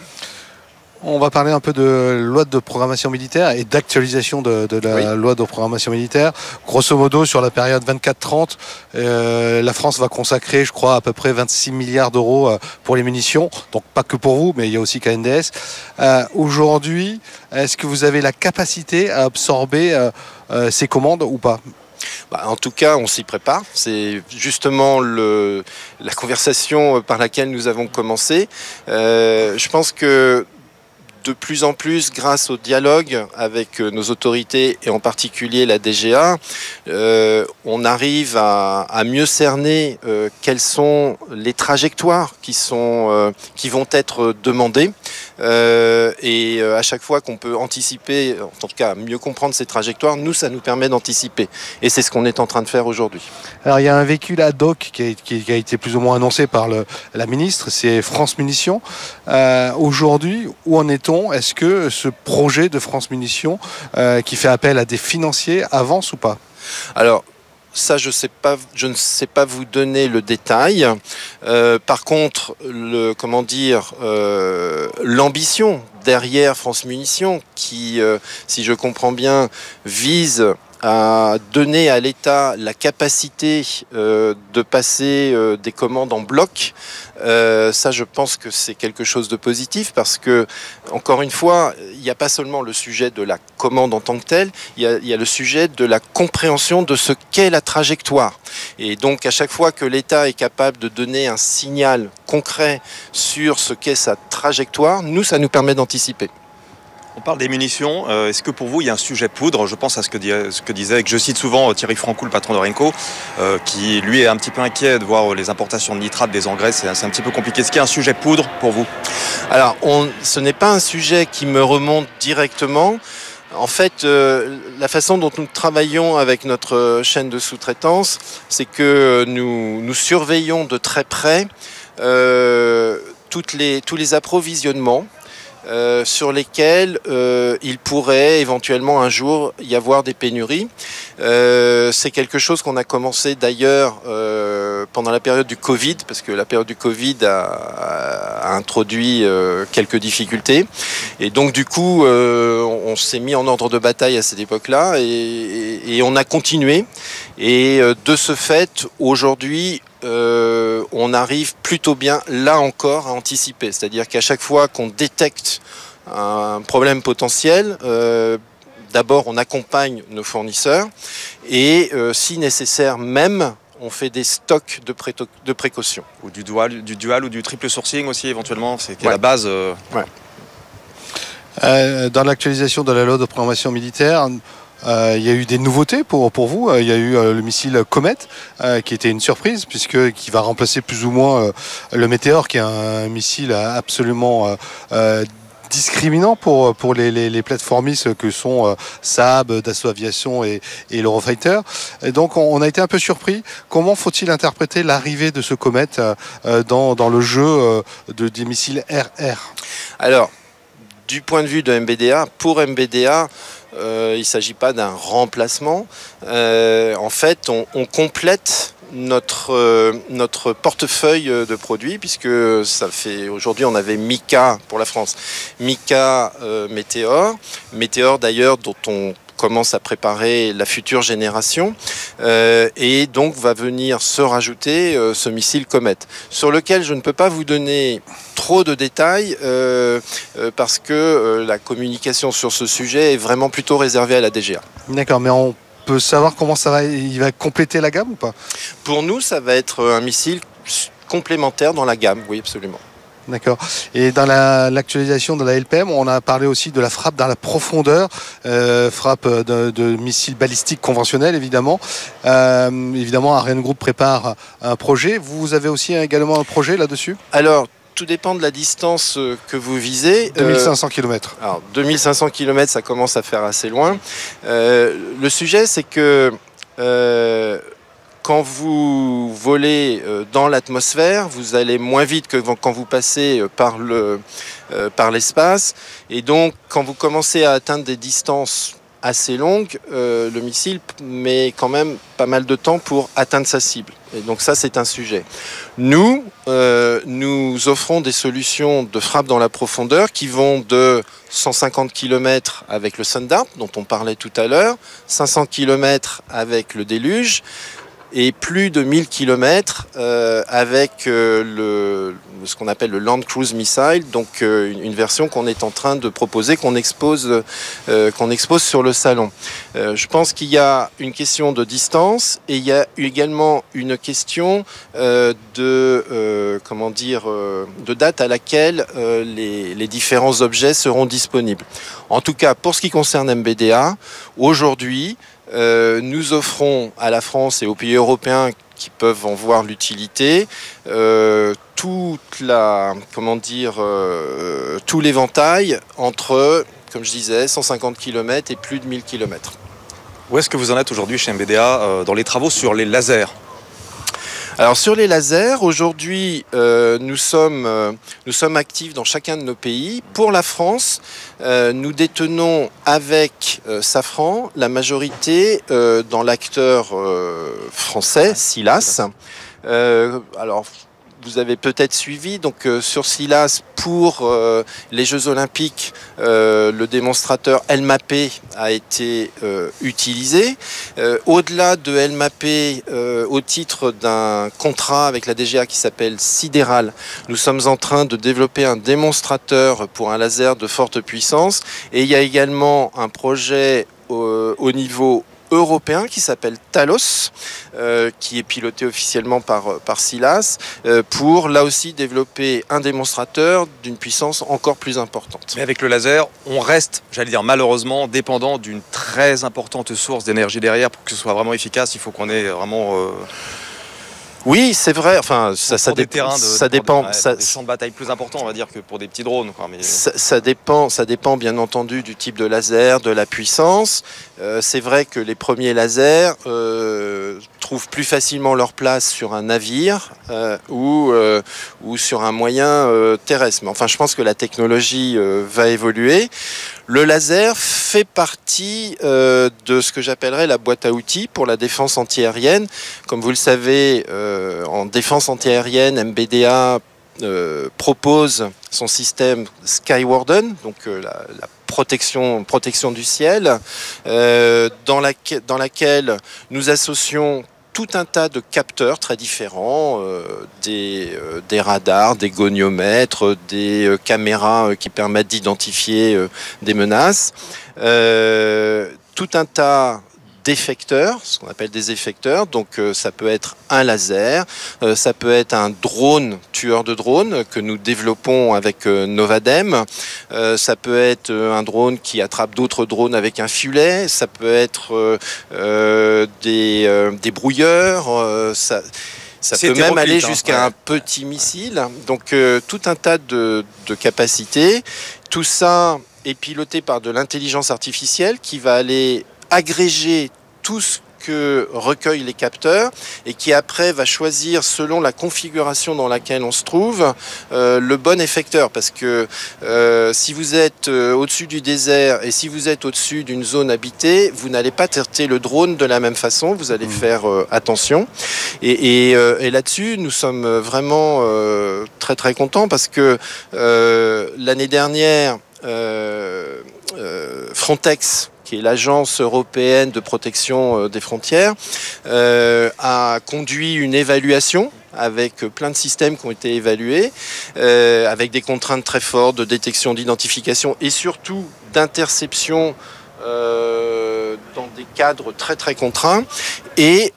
On va parler un peu de loi de programmation militaire et d'actualisation de la loi de programmation militaire. Grosso modo, sur la période 24-30, la France va consacrer, je crois, à peu près 26 milliards d'euros pour les munitions. Donc pas que pour vous, mais il y a aussi KNDS. Aujourd'hui, est-ce que vous avez la capacité à absorber ces commandes ou pas ? En tout cas, on s'y prépare. C'est justement la conversation par laquelle nous avons commencé. Je pense que de plus en plus, grâce au dialogue avec nos autorités et en particulier la DGA, on arrive à mieux cerner quelles sont les trajectoires qui vont être demandées. Et à chaque fois qu'on peut anticiper, en tout cas mieux comprendre ces trajectoires, ça nous permet d'anticiper. Et c'est ce qu'on est en train de faire aujourd'hui. Alors il y a un véhicule ad hoc qui a été plus ou moins annoncé par la ministre, c'est France Munitions. Aujourd'hui, où en est-on ? Est-ce que ce projet de France Munitions qui fait appel à des financiers avance ou pas ? Alors, ça, je ne sais pas vous donner le détail. Par contre, l'ambition derrière France Munitions, qui, si je comprends bien, vise à donner à l'État la capacité de passer des commandes en bloc. Ça, je pense que c'est quelque chose de positif parce que, encore une fois, il n'y a pas seulement le sujet de la commande en tant que telle, il y a le sujet de la compréhension de ce qu'est la trajectoire. Et donc, à chaque fois que l'État est capable de donner un signal concret sur ce qu'est sa trajectoire, ça nous permet d'anticiper. On parle des munitions. Est-ce que pour vous, il y a un sujet poudre ? Je pense à ce que disait, et que je cite souvent, Thierry Francoul, le patron de Renko, qui, lui, est un petit peu inquiet de voir les importations de nitrates, des engrais. C'est un petit peu compliqué. Est-ce qu'il y a un sujet poudre pour vous ? Alors, ce n'est pas un sujet qui me remonte directement. En fait, la façon dont nous travaillons avec notre chaîne de sous-traitance, c'est que nous surveillons de très près tous les approvisionnements sur lesquels il pourrait éventuellement un jour y avoir des pénuries. C'est quelque chose qu'on a commencé d'ailleurs pendant la période du Covid, parce que la période du Covid a introduit quelques difficultés. Et donc du coup, on s'est mis en ordre de bataille à cette époque-là et on a continué. Et de ce fait, aujourd'hui, on arrive plutôt bien, là encore, à anticiper. C'est-à-dire qu'à chaque fois qu'on détecte un problème potentiel, d'abord on accompagne nos fournisseurs et, si nécessaire même, on fait des stocks de précaution. Ou du dual ou du triple sourcing aussi, éventuellement, c'est la base. Ouais. Dans l'actualisation de la loi de programmation militaire, il y a eu des nouveautés pour vous. Il y a eu le missile Comet qui était une surprise qui va remplacer plus ou moins le Météor, qui est un missile absolument discriminant pour les plateformistes que sont Saab, Dassault Aviation et l'Eurofighter. Et donc on a été un peu surpris. Comment faut-il interpréter l'arrivée de ce Comet dans le jeu des missiles RR ? Alors, du point de vue de MBDA, pour MBDA, il ne s'agit pas d'un remplacement. En fait, on complète notre portefeuille de produits, puisque ça fait aujourd'hui on avait Mica pour la France, Mica Météor d'ailleurs dont on commence à préparer la future génération et donc va venir se rajouter ce missile Comet, sur lequel je ne peux pas vous donner trop de détails parce que la communication sur ce sujet est vraiment plutôt réservée à la DGA. D'accord, mais on peut savoir comment il va compléter la gamme ou pas? Pour nous, ça va être un missile complémentaire dans la gamme, oui, absolument. D'accord. Et dans l'actualisation de la LPM, on a parlé aussi de la frappe dans la profondeur, frappe de missiles balistiques conventionnels, évidemment. Évidemment, Ariane Group prépare un projet. Vous avez aussi également un projet là-dessus? Alors, tout dépend de la distance que vous visez. 2500 km. Alors, 2500 km, ça commence à faire assez loin. Le sujet, c'est que quand vous volez dans l'atmosphère, vous allez moins vite que quand vous passez par l'espace. Et donc, quand vous commencez à atteindre des distances assez longues, le missile met quand même pas mal de temps pour atteindre sa cible. Et donc ça, c'est un sujet. Nous offrons des solutions de frappe dans la profondeur qui vont de 150 km avec le Sundart, dont on parlait tout à l'heure, 500 km avec le Déluge, et plus de 1000 km avec ce qu'on appelle le Land Cruise Missile, donc une version qu'on est en train de proposer, qu'on expose sur le salon. Je pense qu'il y a une question de distance et il y a également une question de date à laquelle les différents objets seront disponibles. En tout cas, pour ce qui concerne MBDA, aujourd'hui, nous offrons à la France et aux pays européens qui peuvent en voir l'utilité tout l'éventail entre, comme je disais, 150 km et plus de 1000 km. Où est-ce que vous en êtes aujourd'hui chez MBDA dans les travaux sur les lasers ? Alors sur les lasers, aujourd'hui, nous sommes actifs dans chacun de nos pays. Pour la France, nous détenons avec Safran la majorité dans l'acteur français, Silas. Alors, vous avez peut-être suivi, donc sur Silas, pour les Jeux Olympiques, le démonstrateur LMAP a été utilisé. Au-delà de LMAP, au titre d'un contrat avec la DGA qui s'appelle Sidéral, nous sommes en train de développer un démonstrateur pour un laser de forte puissance. Et il y a également un projet au niveau européen qui s'appelle Talos, qui est piloté officiellement par Silas, pour là aussi développer un démonstrateur d'une puissance encore plus importante. Mais avec le laser, on reste, malheureusement, dépendant d'une très importante source d'énergie derrière. Pour que ce soit vraiment efficace, il faut qu'on ait vraiment... Oui, c'est vrai. Enfin, ça dépend. Des champs de bataille plus importants, on va dire, que pour des petits drones. Mais... Ça dépend, bien entendu, du type de laser, de la puissance. C'est vrai que les premiers lasers trouvent plus facilement leur place sur un navire ou sur un moyen terrestre. Mais enfin, je pense que la technologie va évoluer. Le laser fait partie de ce que j'appellerais la boîte à outils pour la défense antiaérienne. Comme vous le savez, en défense antiaérienne, MBDA propose son système Skywarden, donc la protection du ciel, dans laquelle nous associons tout un tas de capteurs très différents, des radars, des goniomètres, des caméras qui permettent d'identifier des menaces, tout un tas d'effecteurs, ce qu'on appelle des effecteurs. Donc ça peut être un laser, ça peut être un drone, tueur de drone, que nous développons avec Novadem, ça peut être un drone qui attrape d'autres drones avec un filet, ça peut être des brouilleurs, ça peut même aller jusqu'à un petit missile. Donc tout un tas de capacités. Tout ça est piloté par de l'intelligence artificielle qui va aller agréger tout ce que recueille les capteurs et qui après va choisir selon la configuration dans laquelle on se trouve le bon effecteur. Parce que si vous êtes au-dessus du désert et si vous êtes au-dessus d'une zone habitée, vous n'allez pas traiter le drone de la même façon, vous allez faire attention. Et là-dessus, nous sommes vraiment très très contents parce que l'année dernière, Frontex, qui est l'agence européenne de protection des frontières, a conduit une évaluation avec plein de systèmes qui ont été évalués, avec des contraintes très fortes de détection, d'identification et surtout d'interception dans des cadres très très contraints. Et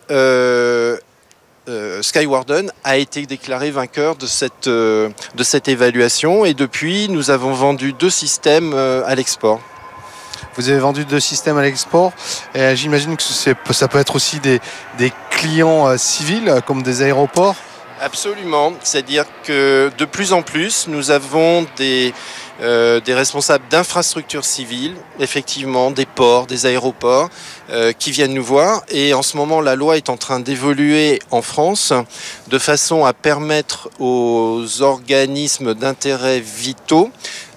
Skywarden a été déclaré vainqueur de cette évaluation et depuis nous avons vendu 2 systèmes à l'export. Vous avez vendu 2 systèmes à l'export et j'imagine que ça peut être aussi des clients civils comme des aéroports. Absolument, c'est-à-dire que de plus en plus nous avons des responsables d'infrastructures civiles, effectivement des ports, des aéroports qui viennent nous voir et en ce moment la loi est en train d'évoluer en France de façon à permettre aux organismes d'intérêt vitaux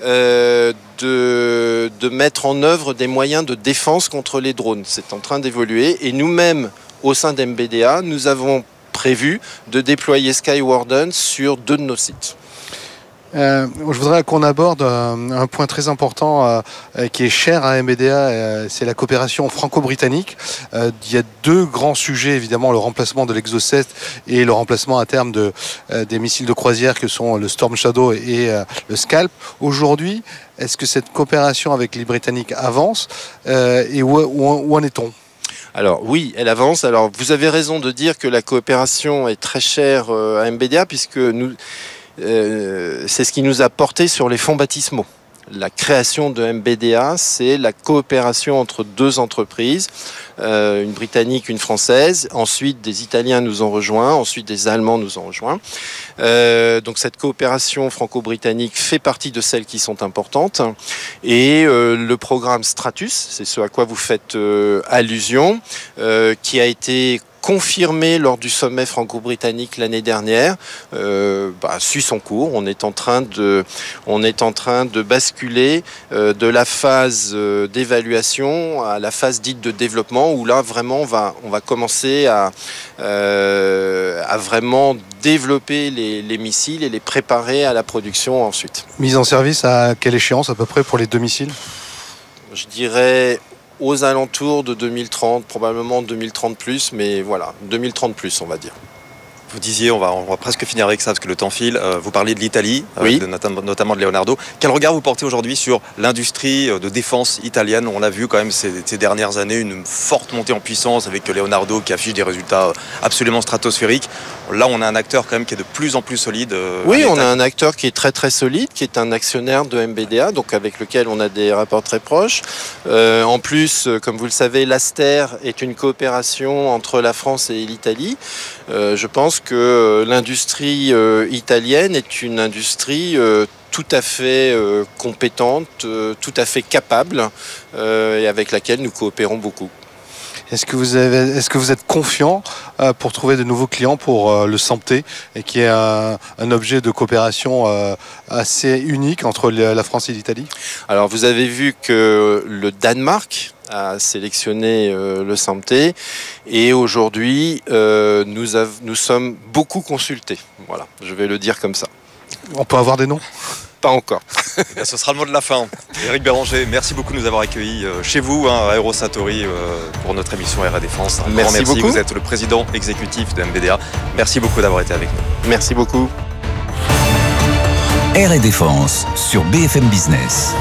de mettre en œuvre des moyens de défense contre les drones. C'est en train d'évoluer et nous-mêmes au sein d'MBDA nous avons prévu de déployer Skywarden sur 2 de nos sites. Je voudrais qu'on aborde un point très important qui est cher à MBDA, c'est la coopération franco-britannique. Il y a 2 grands sujets, évidemment, le remplacement de l'Exocet et le remplacement à terme des missiles de croisière que sont le Storm Shadow et le Scalp. Aujourd'hui, est-ce que cette coopération avec les Britanniques avance et où en est-on ? Alors oui, elle avance. Alors vous avez raison de dire que la coopération est très chère à MBDA puisque c'est ce qui nous a porté sur les fonds baptismaux. La création de MBDA, c'est la coopération entre 2 entreprises, une britannique, une française. Ensuite, des Italiens nous ont rejoints. Ensuite, des Allemands nous ont rejoints. Donc cette coopération franco-britannique fait partie de celles qui sont importantes. Et le programme Stratus, c'est ce à quoi vous faites allusion, qui a été confirmé lors du sommet franco-britannique l'année dernière, suit son cours. On est en train de basculer de la phase d'évaluation à la phase dite de développement, où là vraiment on va commencer à vraiment développer les missiles et les préparer à la production ensuite. Mise en service à quelle échéance à peu près pour les 2 missiles ? Je dirais aux alentours de 2030, probablement 2030 plus, mais voilà, 2030 plus, on va dire. Vous disiez, on va presque finir avec ça parce que le temps file. Vous parliez de l'Italie, oui. Notamment de Leonardo. Quel regard vous portez aujourd'hui sur l'industrie de défense italienne ? On a vu quand même ces dernières années une forte montée en puissance avec Leonardo qui affiche des résultats absolument stratosphériques. Là, on a un acteur quand même qui est de plus en plus solide. Oui, on a un acteur qui est très très solide, qui est un actionnaire de MBDA, donc avec lequel on a des rapports très proches. En plus, comme vous le savez, l'Aster est une coopération entre la France et l'Italie. Je pense que l'industrie italienne est une industrie tout à fait compétente, tout à fait capable et avec laquelle nous coopérons beaucoup. Est-ce que vous êtes confiant pour trouver de nouveaux clients pour le SAMP-T et qui est un objet de coopération assez unique entre la France et l'Italie ? Alors vous avez vu que le Danemark a sélectionné le SAMP-T et aujourd'hui nous sommes beaucoup consultés. Voilà, je vais le dire comme ça. On peut avoir des noms ? Pas encore. Ce sera le mot de la fin. Éric Béranger, merci beaucoup de nous avoir accueillis chez vous, à Aero Satori, pour notre émission Air Défense. Un grand merci beaucoup. Vous êtes le président exécutif de MBDA. Merci beaucoup d'avoir été avec nous. Merci beaucoup. Air Défense sur BFM Business.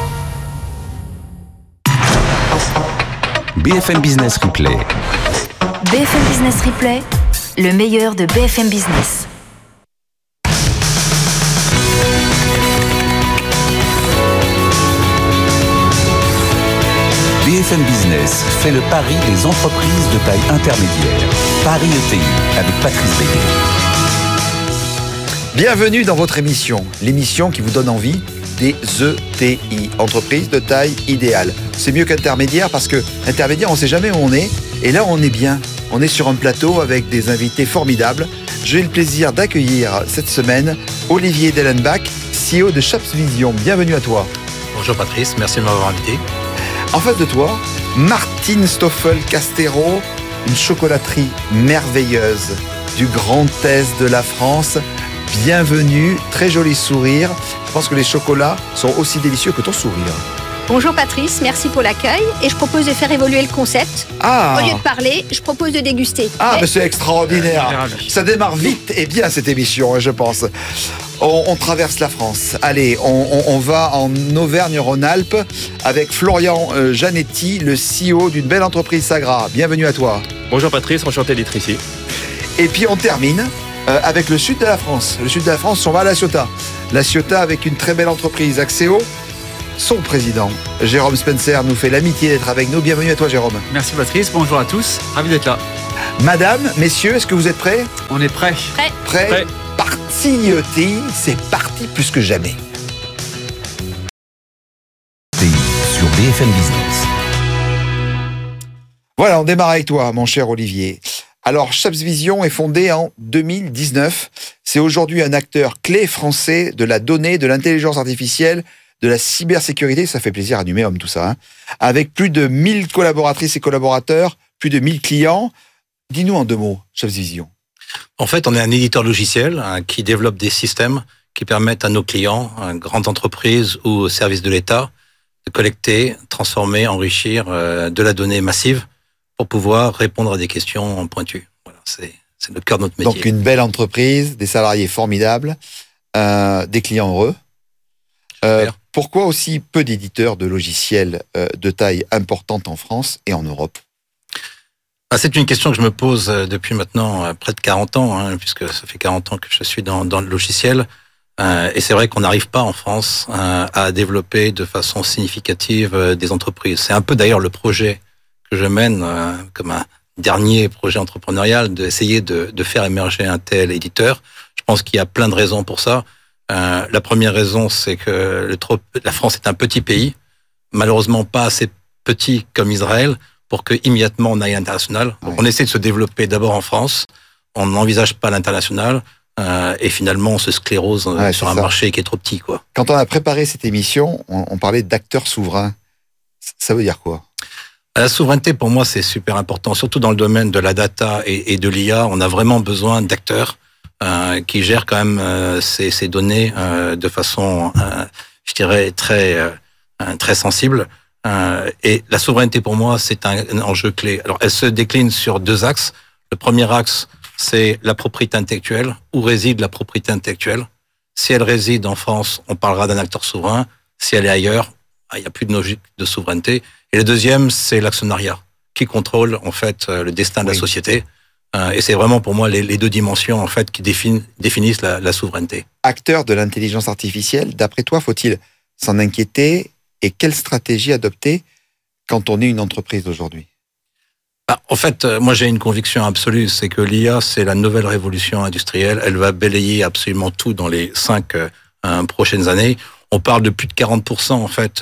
BFM Business Replay. BFM Business Replay, le meilleur de BFM Business. BFM Business fait le pari des entreprises de taille intermédiaire. Paris ETI avec Patrice Béguet. Bienvenue dans votre émission, l'émission qui vous donne envie des ETI, entreprises de taille idéale. C'est mieux qu'intermédiaire parce que intermédiaire, on ne sait jamais où on est. Et là, on est bien. On est sur un plateau avec des invités formidables. J'ai eu le plaisir d'accueillir cette semaine Olivier Dellenbach, CEO de Chaps Vision. Bienvenue à toi. Bonjour Patrice, merci de m'avoir invité. En face de toi, Martine Stoffel-Castero, une chocolaterie merveilleuse du Grand Est de la France. Bienvenue, très joli sourire. Je pense que les chocolats sont aussi délicieux que ton sourire. Bonjour Patrice, merci pour l'accueil et je propose de faire évoluer le concept. Au lieu de parler, je propose de déguster. Mais c'est extraordinaire. Ça démarre vite et bien cette émission, je pense. On traverse la France. Allez, on va en Auvergne-Rhône-Alpes avec Florian Janetti, le CEO d'une belle entreprise Sagra. Bienvenue à toi. Bonjour Patrice, enchanté d'être ici. Et puis on termine avec le sud de la France. Le sud de la France, on va à La Ciotat. La Ciotat avec une très belle entreprise, Axéo. Son président, Jérôme Spencer, nous fait l'amitié d'être avec nous. Bienvenue à toi, Jérôme. Merci Patrice, bonjour à tous, ravi d'être là. Madame, messieurs, est-ce que vous êtes prêts ? On est prêts. Prêts. Parti ETI, c'est parti plus que jamais. Sur BFM Business. Voilà, on démarre avec toi, mon cher Olivier. Alors, Chaps Vision est fondé en 2019. C'est aujourd'hui un acteur clé français de la donnée, de l'intelligence artificielle, de la cybersécurité, ça fait plaisir à Numéum tout ça, avec plus de 1000 collaboratrices et collaborateurs, plus de 1000 clients. Dis-nous en 2 mots, Chaps Vision. En fait, on est un éditeur logiciel qui développe des systèmes qui permettent à nos clients, grandes entreprises ou services de l'État, de collecter, transformer, enrichir de la donnée massive pour pouvoir répondre à des questions pointues. Voilà, c'est le cœur de notre métier. Donc une belle entreprise, des salariés formidables, des clients heureux. Pourquoi aussi peu d'éditeurs de logiciels de taille importante en France et en Europe ? C'est une question que je me pose depuis maintenant près de 40 ans, puisque ça fait 40 ans que je suis dans le logiciel. Et c'est vrai qu'on n'arrive pas en France à développer de façon significative des entreprises. C'est un peu d'ailleurs le projet que je mène comme un dernier projet entrepreneurial, d'essayer de faire émerger un tel éditeur. Je pense qu'il y a plein de raisons pour ça. La première raison, c'est que la France est un petit pays, malheureusement pas assez petit comme Israël, pour que immédiatement on aille à l'international. Donc on essaie de se développer d'abord en France, on n'envisage pas l'international, et finalement on se sclérose sur un marché qui est trop petit, quoi. Quand on a préparé cette émission, on parlait d'acteurs souverains. Ça veut dire quoi ? La souveraineté, pour moi, c'est super important, surtout dans le domaine de la data et de l'IA. On a vraiment besoin d'acteurs qui gèrent quand même ces données de façon, je dirais, très sensible. Et la souveraineté, pour moi, c'est un enjeu clé. Alors, elle se décline sur 2 axes. Le premier axe, c'est la propriété intellectuelle. Où réside la propriété intellectuelle ? Si elle réside en France, on parlera d'un acteur souverain. Si elle est ailleurs, il n'y a plus de logique de souveraineté. Et le deuxième, c'est l'actionnariat, qui contrôle en fait le destin de la société. Et c'est vraiment pour moi les 2 dimensions en fait qui définissent la souveraineté. Acteur de l'intelligence artificielle, d'après toi, faut-il s'en inquiéter et quelle stratégie adopter quand on est une entreprise aujourd'hui ? En fait, moi j'ai une conviction absolue, c'est que l'IA c'est la nouvelle révolution industrielle. Elle va balayer absolument tout dans les 5 prochaines années. On parle de plus de 40% en fait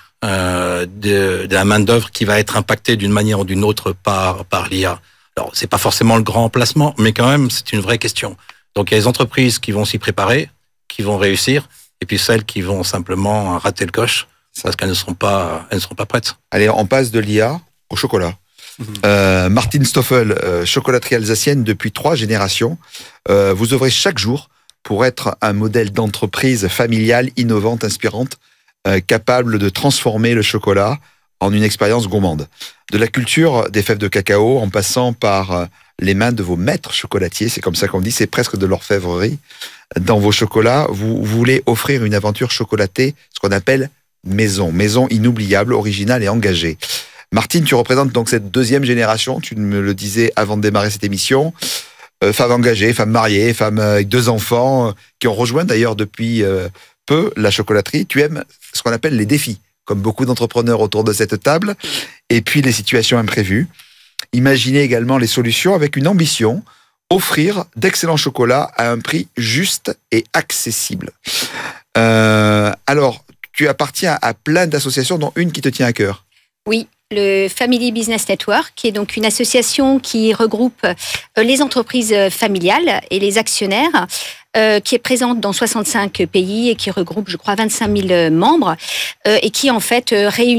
de la main d'œuvre qui va être impactée d'une manière ou d'une autre par l'IA. Alors, c'est pas forcément le grand emplacement, mais quand même, c'est une vraie question. Donc, il y a les entreprises qui vont s'y préparer, qui vont réussir, et puis celles qui vont simplement rater le coche parce qu'elles ne seront pas prêtes. Allez, on passe de l'IA au chocolat. Martine Stoffel, chocolaterie alsacienne depuis 3 générations. Vous œuvrez chaque jour pour être un modèle d'entreprise familiale, innovante, inspirante, capable de transformer le chocolat en une expérience gourmande. De la culture des fèves de cacao, en passant par les mains de vos maîtres chocolatiers, c'est comme ça qu'on dit, c'est presque de l'orfèvrerie. Dans vos chocolats, vous voulez offrir une aventure chocolatée, ce qu'on appelle maison inoubliable, originale et engagée. Martine, tu représentes donc cette 2e génération, tu me le disais avant de démarrer cette émission, femme engagée, femme mariée, femme avec 2 enfants, qui ont rejoint d'ailleurs depuis peu la chocolaterie. Tu aimes ce qu'on appelle les défis, comme beaucoup d'entrepreneurs autour de cette table, et puis les situations imprévues. Imaginez également les solutions avec une ambition, offrir d'excellents chocolats à un prix juste et accessible. Alors, tu appartiens à plein d'associations, dont une qui te tient à cœur. Oui, le Family Business Network, qui est donc une association qui regroupe les entreprises familiales et les actionnaires, qui est présente dans 65 pays et qui regroupe, je crois, 25 000 membres, et qui, en fait,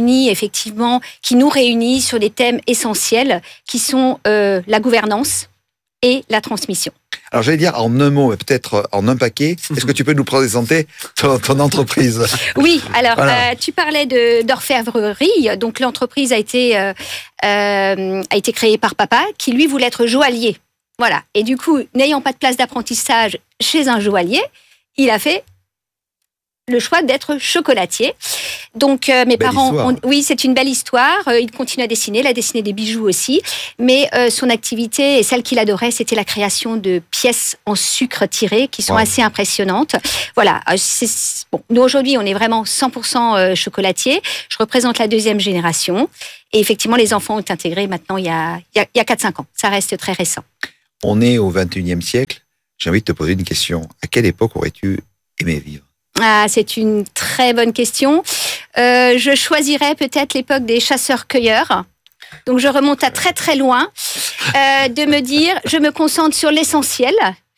qui nous réunit sur des thèmes essentiels qui sont la gouvernance et la transmission. Alors, j'allais dire en un mot, peut-être en un paquet, est-ce que tu peux nous présenter ton entreprise ? Oui, alors, voilà. Tu parlais d'orfèvrerie. Donc, l'entreprise a été créée par papa, qui, lui, voulait être joaillier. Voilà. Et du coup, n'ayant pas de place d'apprentissage chez un joaillier, il a fait le choix d'être chocolatier. Donc, mes parents... Oui, c'est une belle histoire. Il continue à dessiner. Il a dessiné des bijoux aussi. Mais son activité, et celle qu'il adorait, c'était la création de pièces en sucre tiré qui sont assez impressionnantes. Voilà. Bon, nous, aujourd'hui, on est vraiment 100% chocolatier. Je représente la 2e génération. Et effectivement, les enfants ont intégré maintenant il y a 4-5 ans. Ça reste très récent. On est au 21e siècle. J'ai envie de te poser une question. À quelle époque aurais-tu aimé vivre ? C'est une très bonne question. Je choisirais peut-être l'époque des chasseurs-cueilleurs. Donc, je remonte à très, très loin. De me dire, je me concentre sur l'essentiel,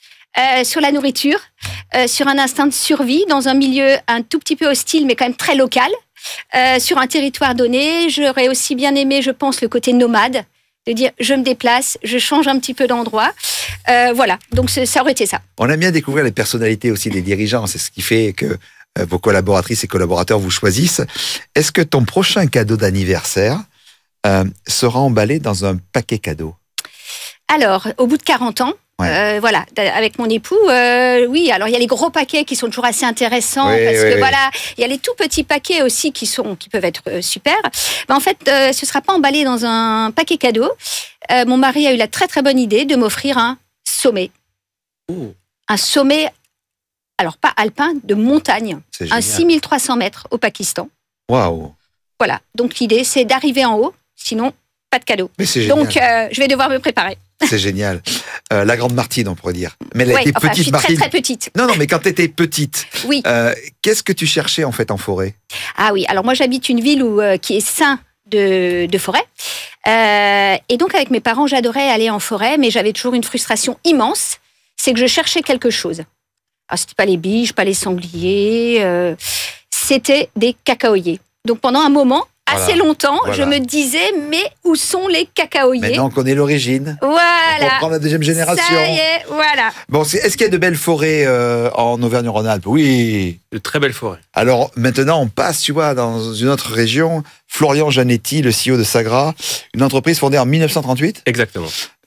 sur la nourriture, sur un instinct de survie dans un milieu un tout petit peu hostile, mais quand même très local, sur un territoire donné. J'aurais aussi bien aimé, je pense, le côté nomade, de dire, je me déplace, je change un petit peu d'endroit. Voilà, donc ça aurait été ça. On aime bien découvrir les personnalités aussi des dirigeants. C'est ce qui fait que vos collaboratrices et collaborateurs vous choisissent. Est-ce que ton prochain cadeau d'anniversaire sera emballé dans un paquet cadeau ? Alors, au bout de 40 ans, voilà, avec mon époux, oui. Alors, il y a les gros paquets qui sont toujours assez intéressants parce que voilà, il y a les tout petits paquets aussi qui peuvent être super. Mais en fait, ce sera pas emballé dans un paquet cadeau. Mon mari a eu la très très bonne idée de m'offrir un sommet. Un sommet, alors pas alpin, de montagne. Un 6300 mètres au Pakistan. Waouh. Voilà. Donc l'idée, c'est d'arriver en haut. Sinon, pas de cadeau. Mais c'est génial. Donc, je vais devoir me préparer. C'est génial. La grande Martine, on pourrait dire. Mais elle était petite, je suis Martine. très, très petite. Non, mais quand tu étais petite, oui. Qu'est-ce que tu cherchais en fait en forêt ? Ah oui, alors moi j'habite une ville qui est ceint de forêt. Et donc avec mes parents, j'adorais aller en forêt, mais j'avais toujours une frustration immense, c'est que je cherchais quelque chose. Alors c'était pas les biches, pas les sangliers, c'était des cacaoyers. Donc pendant un moment, assez longtemps, je me disais, mais où sont les cacaoyers ? Maintenant on connaît l'origine. Voilà. On comprend la 2e génération. Ça y est, voilà. Bon, est-ce qu'il y a de belles forêts en Auvergne-Rhône-Alpes ? Oui. De très belles forêts. Alors maintenant, on passe, tu vois, dans une autre région. Florian Janetti, le CEO de Sagra, une entreprise fondée en 1938. Exactement.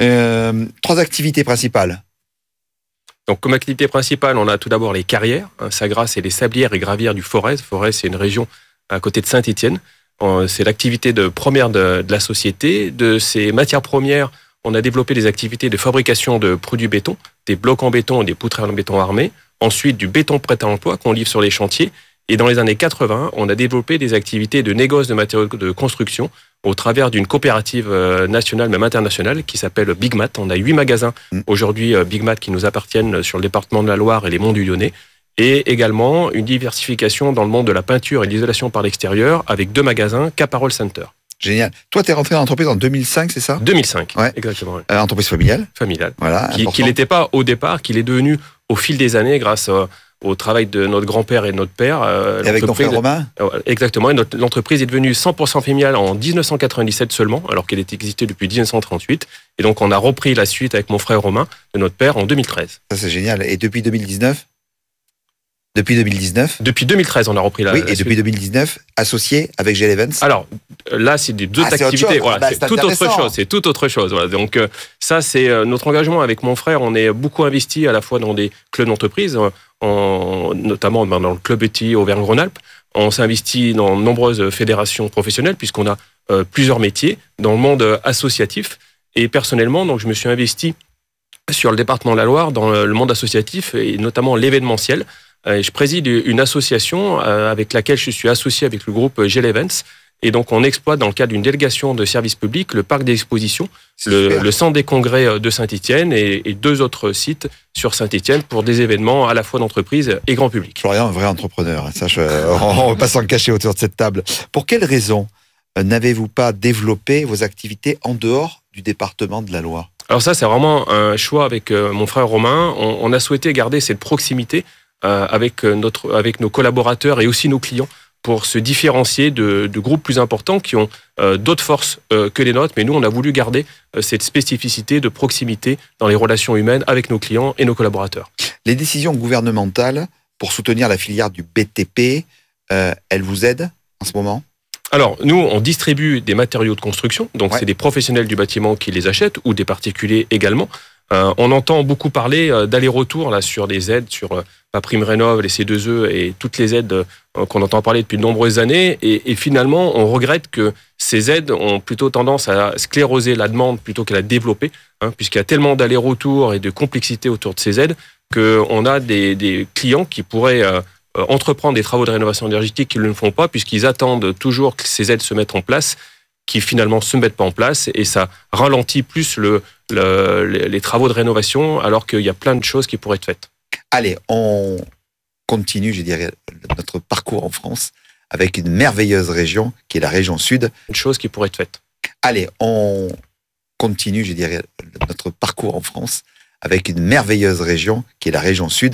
3 activités principales. Donc, comme activité principale, on a tout d'abord les carrières. Sagra, c'est les sablières et gravières du Forez. Forez, c'est une région à côté de Saint-Étienne. C'est l'activité première de la société. De ces matières premières, on a développé des activités de fabrication de produits béton, des blocs en béton et des poutrelles en béton armé. Ensuite, du béton prêt à l'emploi qu'on livre sur les chantiers. Et dans les années 80, on a développé des activités de négoce de matériaux de construction au travers d'une coopérative nationale, même internationale, qui s'appelle Big Mat. On a 8 magasins aujourd'hui Big Mat qui nous appartiennent sur le département de la Loire et les Monts du Lyonnais. Et également une diversification dans le monde de la peinture et de l'isolation par l'extérieur avec 2 magasins Caparol Center. Génial. Toi, tu es rentré dans l'entreprise en 2005, c'est ça ? 2005, exactement. Entreprise familiale ? Familiale. Voilà. Qui n'était pas au départ, qu'il est devenu au fil des années grâce au travail de notre grand-père et de notre père. Et avec ton frère Romain ? Exactement. Et l'entreprise est devenue 100% familiale en 1997 seulement, alors qu'elle était existée depuis 1938. Et donc, on a repris la suite avec mon frère Romain de notre père en 2013. Ça, c'est génial. Et depuis 2019 ? Depuis 2013, on a repris la suite. Oui, et depuis 2019, associé avec GL Events. Alors, là, c'est des 2 activités. Voilà, c'est toute autre chose. C'est toute autre chose. Voilà. Donc, ça, c'est notre engagement avec mon frère. On est beaucoup investi à la fois dans des clubs d'entreprise, notamment dans le club ETI Auvergne-Rhône-Alpes. On s'investit dans de nombreuses fédérations professionnelles, puisqu'on a plusieurs métiers dans le monde associatif. Et personnellement, donc, je me suis investi sur le département de la Loire, dans le monde associatif, et notamment l'événementiel. Je préside une association avec laquelle je suis associé avec le groupe GL Events. Et donc, on exploite dans le cadre d'une délégation de services publics le parc d'exposition, le centre des congrès de Saint-Étienne et 2 autres sites sur Saint-Étienne pour des événements à la fois d'entreprise et grand public. Florian, un vrai entrepreneur. Ça, on ne va pas s'en cacher autour de cette table. Pour quelles raisons n'avez-vous pas développé vos activités en dehors du département de la Loire? Alors ça, c'est vraiment un choix avec mon frère Romain. On a souhaité garder cette proximité avec nos collaborateurs et aussi nos clients pour se différencier de groupes plus importants qui ont d'autres forces que les nôtres. Mais nous, on a voulu garder cette spécificité de proximité dans les relations humaines avec nos clients et nos collaborateurs. Les décisions gouvernementales pour soutenir la filière du BTP, elles vous aident en ce moment? Alors, nous, on distribue des matériaux de construction, donc c'est des professionnels du bâtiment qui les achètent, ou des particuliers également. On entend beaucoup parler d'aller-retour là sur des aides, sur MaPrimeRénov', les C2E et toutes les aides qu'on entend parler depuis de nombreuses années. Et finalement, on regrette que ces aides ont plutôt tendance à scléroser la demande plutôt qu'à la développer, puisqu'il y a tellement d'aller-retour et de complexité autour de ces aides qu'on a des clients qui pourraient entreprendre des travaux de rénovation énergétique qui ne le font pas, puisqu'ils attendent toujours que ces aides se mettent en place, qui finalement se mettent pas en place, et ça ralentit plus les travaux de rénovation, alors qu'il y a plein de choses qui pourraient être faites. Allez, on continue, je dirais, notre parcours en France avec une merveilleuse région qui est la région Sud. Une chose qui pourrait être faite. Allez, on continue, je dirais, notre parcours en France avec une merveilleuse région qui est la région Sud.